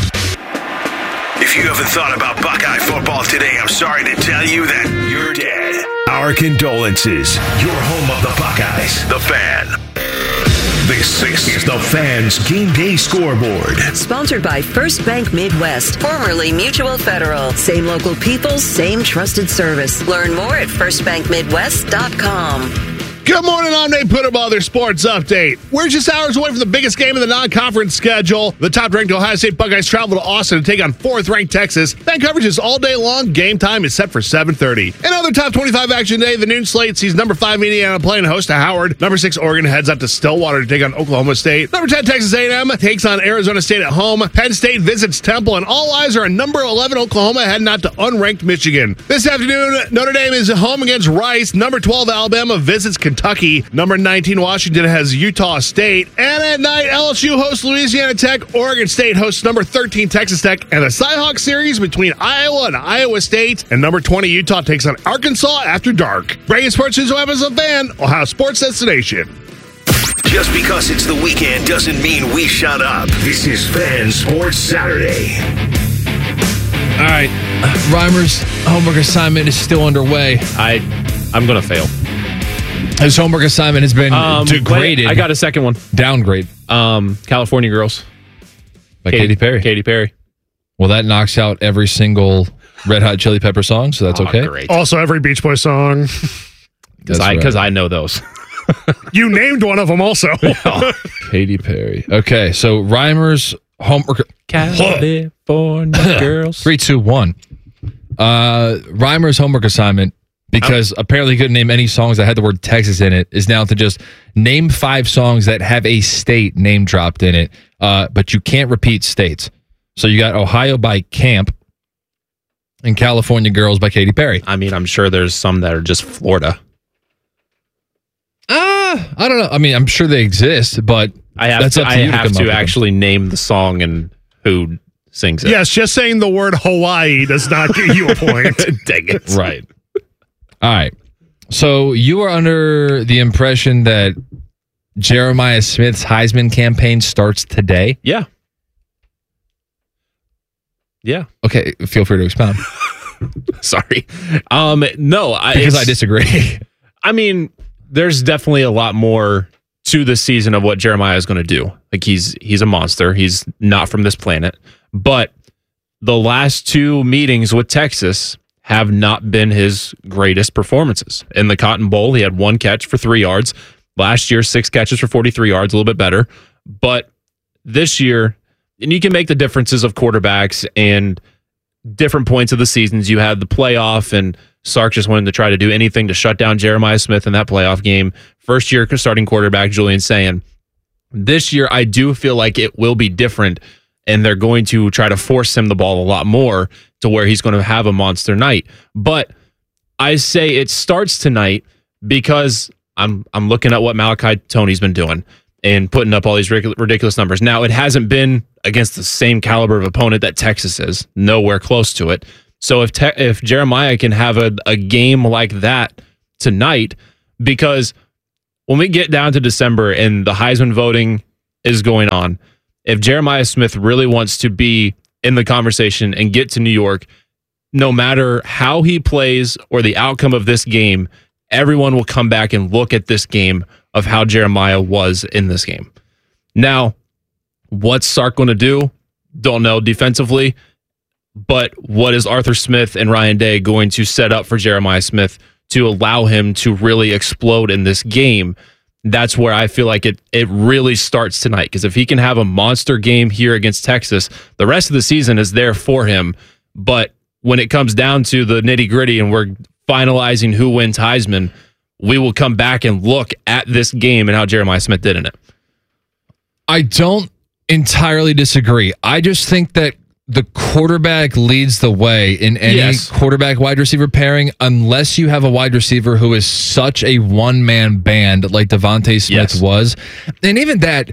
If you haven't thought about Buckeye football today, I'm sorry to tell you that you're dead. Our condolences. Your home of the Buckeyes, The Fan. This is The Fan's Game Day Scoreboard. Sponsored by First Bank Midwest, formerly Mutual Federal. Same local people, same trusted service. Learn more at first bank midwest dot com. Good morning, I'm Nate Puttable, their sports update. We're just hours away from the biggest game of the non-conference schedule. The top-ranked Ohio State Buckeyes travel to Austin to take on fourth-ranked Texas. Fan coverage is all day long. Game time is set for seven thirty. Another top twenty-five action day. The noon slate sees number five Indiana playing host to Howard. Number six Oregon heads up to Stillwater to take on Oklahoma State. Number ten Texas A and M takes on Arizona State at home. Penn State visits Temple, and all eyes are on number eleven Oklahoma heading out to unranked Michigan. This afternoon, Notre Dame is home against Rice. Number twelve Alabama visits Kentucky. Number nineteen Washington has Utah State. And at night, L S U hosts Louisiana Tech. Oregon State hosts number thirteen Texas Tech. And the Cy-Hawk series between Iowa and Iowa State. And number twenty Utah takes on Arkansas after dark. Breaking sports news as a fan, Ohio Sports Destination. Just because it's the weekend doesn't mean we shut up. This is Fan Sports Saturday. All right, Reimer's homework assignment is still underway. I, I'm going to fail. His homework assignment has been Um, degraded. wait, I got a second one. Downgrade. Um, California Girls. By Katy Perry. Katy Perry. Well, that knocks out every single Red Hot Chili Pepper song, so that's Oh, okay. great. Also, every Beach Boy song. Because That's I, right. 'cause I know those. You named one of them also. Katy Perry. Okay, so Reimer's homework. California Girls. Three, two, one. Uh, Reimer's homework assignment, because apparently he couldn't name any songs that had the word Texas in it, is now to just name five songs that have a state name dropped in it, uh, but you can't repeat states. So you got Ohio by Camp and California Girls by Katy Perry. I mean, I'm sure there's some that are just Florida. Ah, I don't know. I mean, I'm sure they exist, but I have that's to, up to I you to have come up to with them. actually name the song and who sings it. Yes, just saying the word Hawaii does not give you a point. Dang it. Right. All right. So you are under the impression that Jeremiah Smith's Heisman campaign starts today? Yeah. Yeah. Okay. Feel free to expound. Sorry. Um, no, I, Because it's- I disagree. I mean, there's definitely a lot more to the season of what Jeremiah is going to do. Like he's he's a monster. He's not from this planet. But the last two meetings with Texas have not been his greatest performances. In the Cotton Bowl, he had one catch for three yards. Last year, six catches for forty-three yards, a little bit better. But this year, and you can make the differences of quarterbacks and different points of the seasons. You had the playoff, and Sark just wanted to try to do anything to shut down Jeremiah Smith in that playoff game. First year starting quarterback, Julian Sayin. This year, I do feel like it will be different, and they're going to try to force him the ball a lot more to where he's going to have a monster night. But I say it starts tonight because I'm I'm looking at what Malachi Tony's been doing. and putting up all these ridiculous numbers. Now, it hasn't been against the same caliber of opponent that Texas is, nowhere close to it. So if te- if Jeremiah can have a, a game like that tonight, because when we get down to December and the Heisman voting is going on, if Jeremiah Smith really wants to be in the conversation and get to New York, no matter how he plays or the outcome of this game, everyone will come back and look at this game of how Jeremiah was in this game. Now, what's Sark going to do? Don't know defensively, but what is Arthur Smith and Ryan Day going to set up for Jeremiah Smith to allow him to really explode in this game? That's where I feel like it it really starts tonight, because if he can have a monster game here against Texas, the rest of the season is there for him. But when it comes down to the nitty-gritty and we're finalizing who wins Heisman, we will come back and look at this game and how Jeremiah Smith did in it. I don't entirely disagree. I just think that the quarterback leads the way in any Yes. quarterback wide receiver pairing, unless you have a wide receiver who is such a one-man band like Devontae Smith Yes. was. And even that,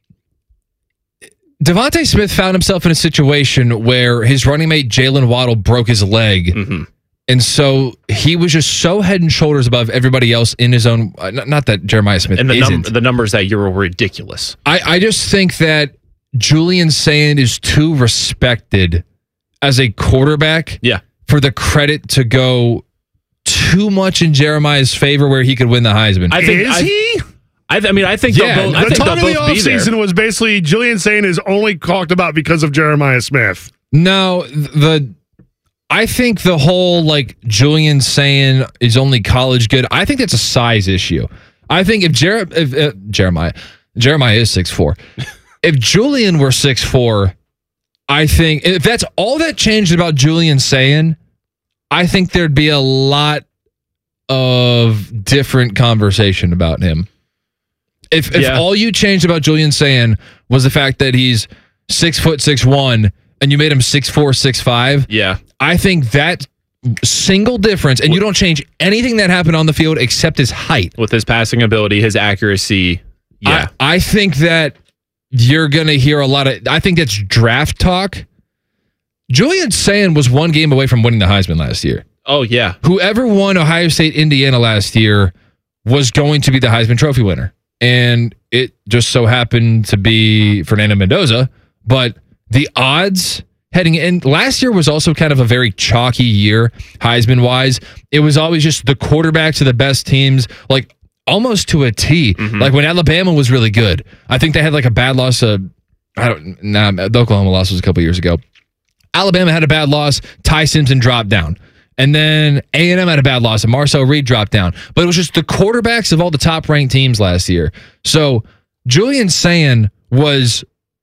Devontae Smith found himself in a situation where his running mate Jalen Waddle broke his leg. Mm-hmm. And so he was just so head and shoulders above everybody else in his own. uh, Not, not that Jeremiah Smith And the, isn't. num- the numbers that year were ridiculous. I, I just think that Julian Sand is too respected as a quarterback Yeah. for the credit to go too much in Jeremiah's favor where he could win the Heisman. I think, Is I, he? I, I mean, I think Yeah, they'll both, I The think talk they'll of the both be there. offseason was basically Julian Sane is only talked about because of Jeremiah Smith. No, the I think the whole like Julian saying is only college good. I think that's a size issue. I think if, Jer- if uh, Jeremiah Jeremiah is six four. If Julian were six four, I think if that's all that changed about Julian saying, I think there'd be a lot of different conversation about him. If if Yeah. all you changed about Julian saying was the fact that he's six foot six one and you made him six four, six five, Yeah. I think that single difference, and you don't change anything that happened on the field except his height. With his passing ability, his accuracy. Yeah. I, I think that you're going to hear a lot of, I think that's draft talk. Julian Sand was one game away from winning the Heisman last year. Oh, yeah. Whoever won Ohio State, Indiana last year was going to be the Heisman Trophy winner. And it just so happened to be Fernando Mendoza. But the odds heading in, last year was also kind of a very chalky year, Heisman wise. It was always just the quarterbacks of the best teams, like almost to a T. Mm-hmm. Like when Alabama was really good. I think they had like a bad loss. Of, I don't, nah, the Oklahoma loss was a couple years ago. Alabama had a bad loss. Ty Simpson dropped down. And then A and M had a bad loss, and Marcel Reed dropped down. But it was just the quarterbacks of all the top-ranked teams last year. So Julian Sand was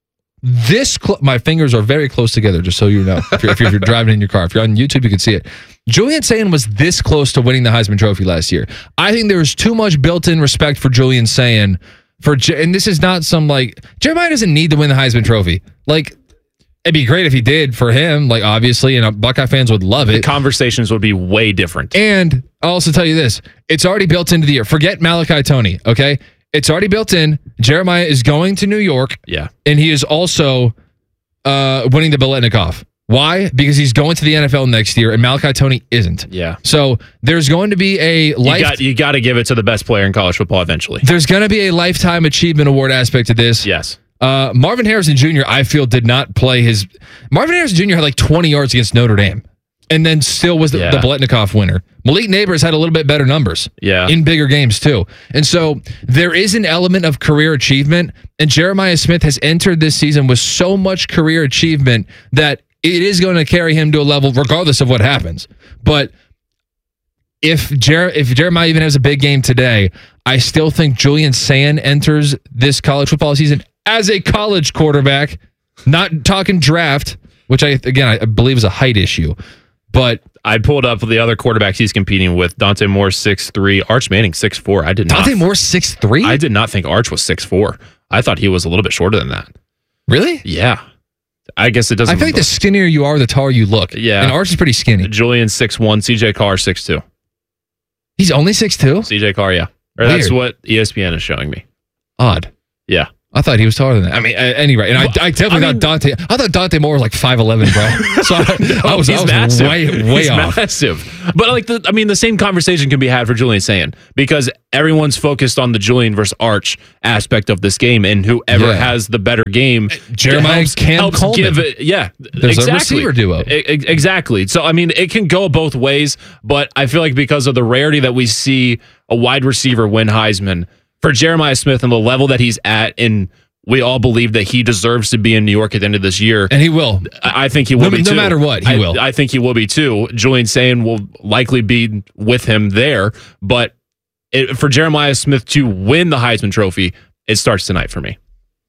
this cl- my fingers are very close together, just so you know. If you're, if you're, if you're driving in your car. If you're on YouTube, you can see it. Julian Sand was this close to winning the Heisman Trophy last year. I think there was too much built-in respect for Julian Sand. For, and this is not some, like, Jeremiah doesn't need to win the Heisman Trophy. Like, it'd be great if he did for him, like, obviously, and Buckeye fans would love The it. conversations would be way different. And I'll also tell you this. It's already built into the year. Forget Malachi Toney, okay? It's already built in. Jeremiah is going to New York. Yeah. And he is also uh, winning the Biletnikoff. Why? Because he's going to the N F L next year, and Malachi Toney isn't. Yeah. So there's going to be a life. You got, you got to give it to the best player in college football eventually. There's going to be a lifetime achievement award aspect to this. Yes. Uh, Marvin Harrison Junior, I feel, did not play his. Marvin Harrison Junior had like twenty yards against Notre Dame, and then still was the, Yeah. the Biletnikoff winner. Malik Neighbors had a little bit better numbers. Yeah. In bigger games too, and so there is an element of career achievement. And Jeremiah Smith has entered this season with so much career achievement that it is going to carry him to a level, regardless of what happens. But if Jer- if Jeremiah even has a big game today, I still think Julian Sand enters this college football season as a college quarterback, not talking draft, which I, again, I believe is a height issue. But I pulled up the other quarterbacks he's competing with. Dante Moore, six three. Arch Manning, six four. I did not. Dante Moore, six three? I did not think Arch was six four. I thought he was a little bit shorter than that. Really? Yeah. I guess it doesn't. I feel like the skinnier you are, the taller you look. Yeah. And Arch is pretty skinny. Julian, six one. C J Carr, six two. He's only six two? C J Carr, yeah. Or that's Weird. what E S P N is showing me. Odd. Yeah. I thought he was taller than that. I mean, at any rate, and I, I definitely I mean, thought Dante. I thought Dante Moore was like five eleven, bro. So I, I was, he's I was massive. way, way he's off. massive. But like, the, I mean, the same conversation can be had for Julian Sand because everyone's focused on the Julian versus Arch aspect of this game, and whoever Yeah. has the better game, Jeremiah helps, Cam helps Coleman. give it. Yeah, There's exactly. a receiver duo. E- e- exactly. So I mean, it can go both ways, but I feel like because of the rarity that we see a wide receiver win Heisman for Jeremiah Smith and the level that he's at, and we all believe that he deserves to be in New York at the end of this year. And he will. I I think he will No- be no too. matter what, he I, will. I think he will be too. Julian Sand will likely be with him there. But it, for Jeremiah Smith to win the Heisman Trophy, it starts tonight for me.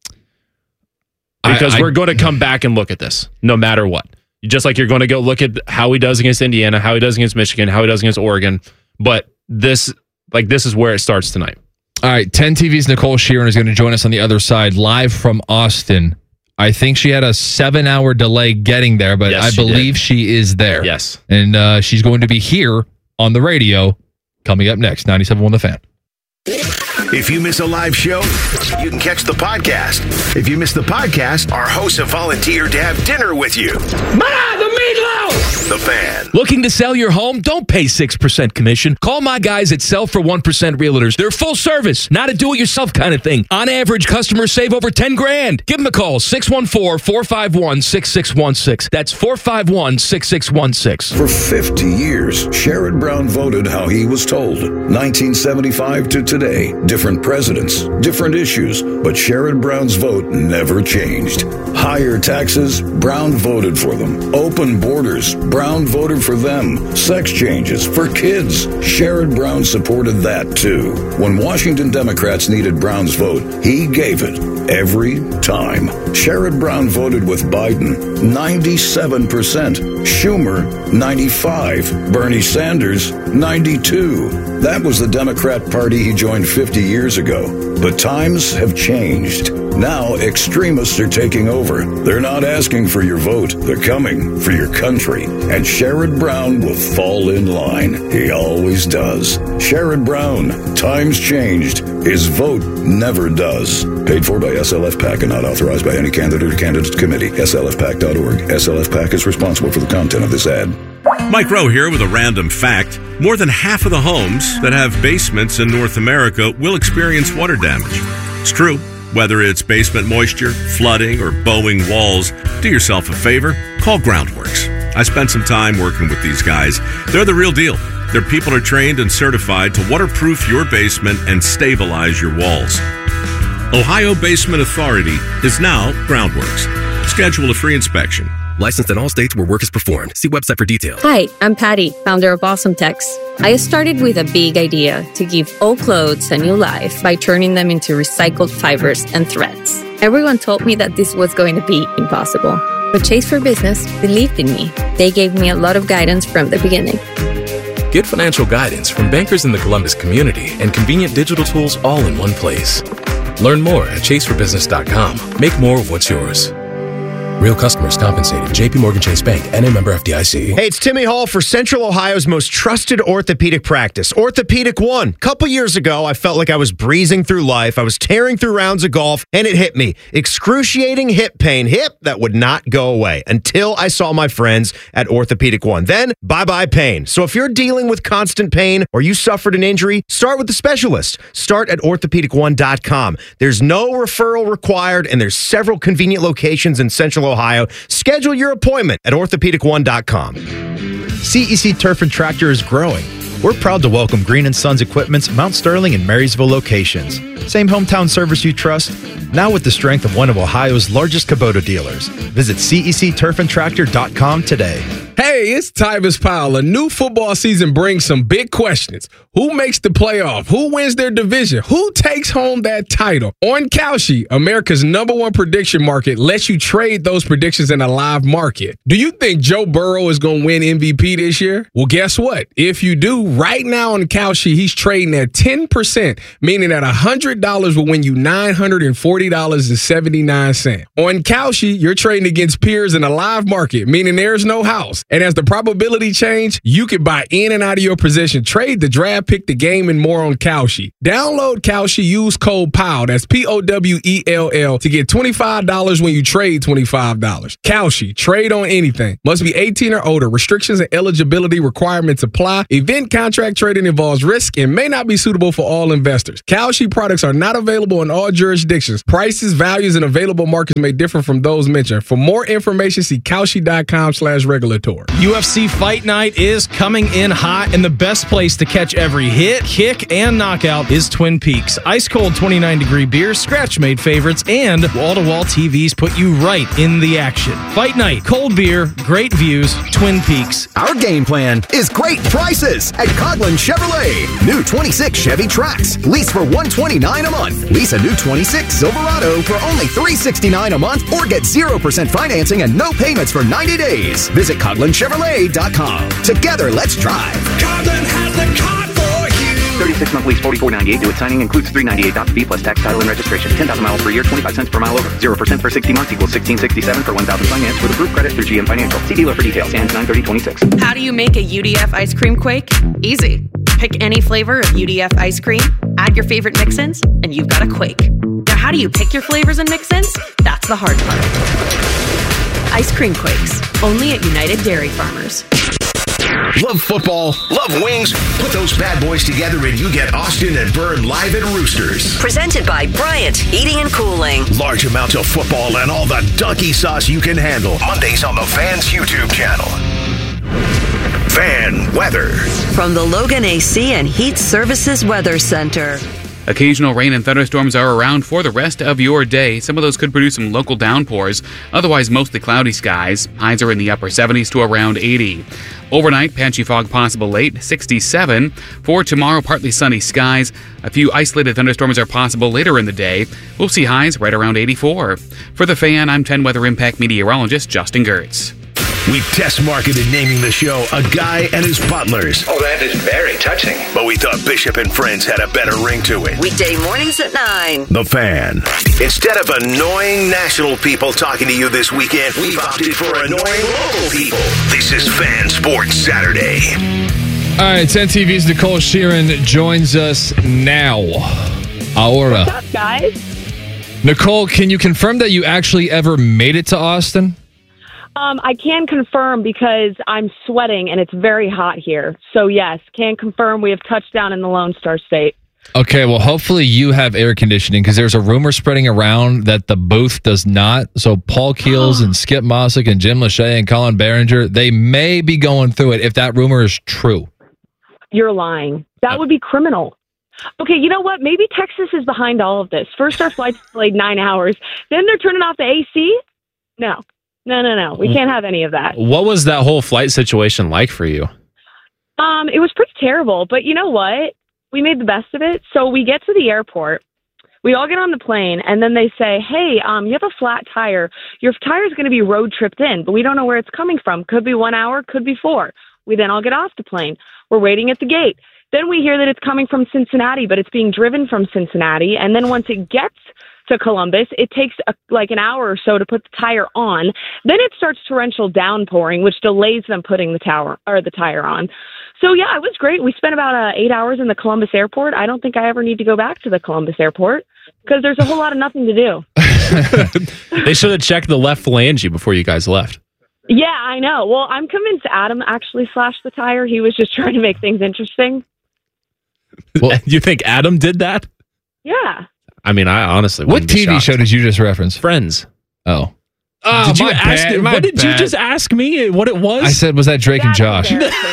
Because I- I- we're going to come back and look at this no matter what. Just like you're going to go look at how he does against Indiana, how he does against Michigan, how he does against Oregon. But this, like, this is where it starts tonight. All right, ten T V's Nicole Sheeran is going to join us on the other side, live from Austin. I think she had a seven-hour delay getting there, but Yes, I she believe did. she is there. Yes. And uh, she's going to be here on the radio coming up next, ninety-seven point one The Fan. If you miss a live show, you can catch the podcast. If you miss the podcast, our hosts have volunteered to have dinner with you. Ma, the meatloaf! The Fan. Looking to sell your home? Don't pay six percent commission. Call my guys at Sell for one percent Realtors. They're full service, not a do-it-yourself kind of thing. On average, customers save over ten grand. Give them a call, six one four, four five one, six six one six. That's four five one, six six one six. For fifty years, Sherrod Brown voted how he was told. nineteen seventy-five to today, different presidents, different issues, but Sherrod Brown's vote never changed. Higher taxes, Brown voted for them. Open borders, Brown voted for them. Sex changes for kids, Sherrod Brown supported that too. When Washington Democrats needed Brown's vote, he gave it every time. Sherrod Brown voted with Biden, ninety-seven percent. Schumer, ninety-five. Bernie Sanders, ninety-two. That was the Democrat Party he joined fifty years ago. But times have changed. Now extremists are taking over. They're not asking for your vote. They're coming for your country. And Sherrod Brown will fall in line. He always does. Sherrod Brown, times changed. His vote never does. Paid for by S L F PAC and not authorized by any candidate or candidate committee. S L F PAC dot org. S L F PAC is responsible for the content of this ad. Mike Rowe here with a random fact. More than half of the homes that have basements in North America will experience water damage. It's true. Whether it's basement moisture, flooding, or bowing walls, do yourself a favor, call Groundworks. I spent some time working with these guys. They're the real deal. Their people are trained and certified to waterproof your basement and stabilize your walls. Ohio Basement Authority is now Groundworks. Schedule a free inspection. Licensed in all states where work is performed. See website for details. Hi, I'm Patty, founder of Awesome Tex. I started with a big idea to give old clothes a new life by turning them into recycled fibers and threads. Everyone told me that this was going to be impossible. But Chase for Business believed in me. They gave me a lot of guidance from the beginning. Get financial guidance from bankers in the Columbus community and convenient digital tools all in one place. Learn more at chase for business dot com. Make more of what's yours. Real customers compensated. J P Morgan Chase Bank, N A member F D I C. Hey, it's Timmy Hall for Central Ohio's most trusted orthopedic practice, Orthopedic One. A couple years ago, I felt like I was breezing through life. I was tearing through rounds of golf, and it hit me. Excruciating hip pain. Hip that would not go away until I saw my friends at Orthopedic One. Then, bye-bye pain. So if you're dealing with constant pain or you suffered an injury, start with the specialist. Start at orthopedic one dot com. There's no referral required, and there's several convenient locations in Central Ohio. Schedule your appointment at orthopedic one dot com. C E C Turf and Tractor is growing. We're proud to welcome Green and Sons Equipment's Mount Sterling and Marysville locations. Same hometown service you trust, now with the strength of one of Ohio's largest Kubota dealers. Visit C E C turf and tractor dot com today. Hey, it's Tyvis Powell. A new football season brings some big questions. Who makes the playoff? Who wins their division? Who takes home that title? On Kalshi, America's number one prediction market, lets you trade those predictions in a live market. Do you think Joe Burrow is going to win M V P this year? Well, guess what? If you do, right now on Kalshi, he's trading at ten percent, meaning that one hundred hundred dollars will win you nine hundred forty dollars and seventy-nine cents. On Kalshi, you're trading against peers in a live market, meaning there's no house. And as the probability change, you can buy in and out of your position, trade the draft, pick the game, and more on Kalshi. Download Kalshi, use code P O W, that's P O W E L L, to get twenty-five dollars when you trade twenty-five dollars. Kalshi, trade on anything. Must be eighteen or older. Restrictions and eligibility requirements apply. Event contract trading involves risk and may not be suitable for all investors. Kalshi products are not available in all jurisdictions. Prices, values, and available markets may differ from those mentioned. For more information, see Kalshi.com slash regulatory. U F C Fight Night is coming in hot, and the best place to catch every hit, kick, and knockout is Twin Peaks. Ice-cold twenty-nine degree beers, scratch-made favorites, and wall-to-wall T Vs put you right in the action. Fight Night, cold beer, great views, Twin Peaks. Our game plan is great prices at Coghlan Chevrolet. New twenty-six Chevy Trax, lease for one hundred twenty-nine dollars a month. Lease a new twenty-six Silverado for only three hundred sixty-nine dollars a month, or get zero percent financing and no payments for ninety days. Visit Coghlan Chevrolet dot com. Together, let's drive. Coghlan has the car for you. thirty-six month lease, forty-four ninety-eight. Due at signing includes three hundred ninety-eight dollars fee plus tax, title, and registration. ten thousand miles per year, twenty-five cents per mile over. zero percent for sixty months equals sixteen sixty-seven for one thousand finance with approved credit through G M Financial. See dealer for details. Ends nine thirty twenty-six. How do you make a U D F ice cream quake? Easy. Pick any flavor of U D F ice cream, add your favorite mix-ins, and you've got a quake. Now, how do you pick your flavors and mix-ins? That's the hard part. Ice cream quakes, only at United Dairy Farmers. Love football? Love wings? Put those bad boys together and you get Austin and Byrne live at Roosters. Presented by Bryant Heating and Cooling. Large amounts of football and all the donkey sauce you can handle. Mondays on the Fan's YouTube channel. Fan weather. From the Logan A C and Heat Services Weather Center. Occasional rain and thunderstorms are around for the rest of your day. Some of those could produce some local downpours. Otherwise, mostly cloudy skies. Highs are in the upper seventies to around eighty. Overnight, patchy fog possible late, sixty-seven. For tomorrow, partly sunny skies. A few isolated thunderstorms are possible later in the day. We'll see highs right around eighty-four. For the Fan, I'm ten Weather Impact meteorologist Justin Gertz. We test marketed naming the show A Guy and His Butlers. Oh, that is very touching. But we thought Bishop and Friends had a better ring to it. Weekday mornings at nine. The Fan. Instead of annoying national people talking to you this weekend, we've opted for annoying local people. This is Fan Sports Saturday. All right, ten T V's Nicole Sheeran joins us now. Ahora. What's up, guys? Nicole, can you confirm that you actually ever made it to Austin? Um, I can confirm because I'm sweating and it's very hot here. So, yes, can confirm we have touchdown in the Lone Star State. Okay, well, hopefully you have air conditioning because there's a rumor spreading around that the booth does not. So Paul Keels and Skip Mossick and Jim Lachey and Colin Behringer, they may be going through it if that rumor is true. You're lying. That would be criminal. Okay, you know what? Maybe Texas is behind all of this. First, our flight's delayed nine hours. Then they're turning off the A C? No. No, no, no. We can't have any of that. What was that whole flight situation like for you? Um, it was pretty terrible, but you know what? We made the best of it. So we get to the airport. We all get on the plane, and then they say, hey, um, you have a flat tire. Your tire is going to be road tripped in, but we don't know where it's coming from. Could be one hour, could be four. We then all get off the plane. We're waiting at the gate. Then we hear that it's coming from Cincinnati, but it's being driven from Cincinnati. And then once it gets to Columbus, it takes a, like an hour or so to put the tire on. Then it starts torrential downpouring, which delays them putting the tower or the tire on. So yeah, it was great. We spent about uh, eight hours in the Columbus airport. I don't think I ever need to go back to the Columbus airport because there's a whole lot of nothing to do. They should have checked the left phalange before you guys left. Yeah, I know. Well, I'm convinced Adam actually slashed the tire. He was just trying to make things interesting. Well, you think Adam did that? Yeah. I mean, I honestly. What T V show did you just reference? Friends. Oh. Oh, did you my ask? bad, my what did you bad. just ask me? What it was? I said, was that Drake and Josh?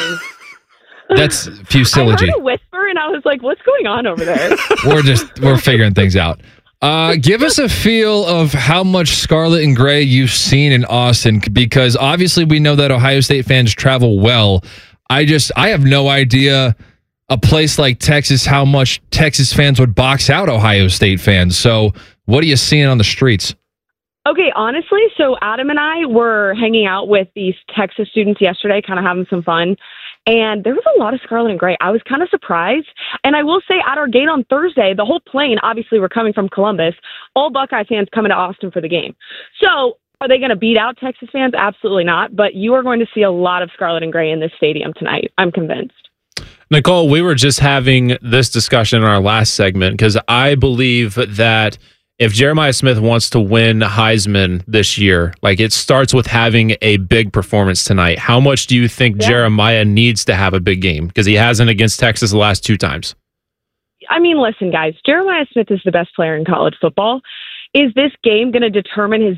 That's I fusility. heard a whisper, and I was like, what's going on over there? We're just we're figuring things out. Uh, give us a feel of how much scarlet and gray you've seen in Austin, because obviously we know that Ohio State fans travel well. I just I have no idea a place like Texas, how much Texas fans would box out Ohio State fans. So what are you seeing on the streets? Okay, honestly, so Adam and I were hanging out with these Texas students yesterday, kind of having some fun. And there was a lot of scarlet and gray. I was kind of surprised. And I will say, at our gate on Thursday, the whole plane, obviously we're coming from Columbus, all Buckeye fans coming to Austin for the game. So are they going to beat out Texas fans? Absolutely not. But you are going to see a lot of scarlet and gray in this stadium tonight. I'm convinced. Nicole, we were just having this discussion in our last segment because I believe that if Jeremiah Smith wants to win Heisman this year, like it starts with having a big performance tonight. How much do you think yeah. Jeremiah needs to have a big game? Because he hasn't against Texas the last two times. I mean, listen, guys, Jeremiah Smith is the best player in college football. Is this game going to determine his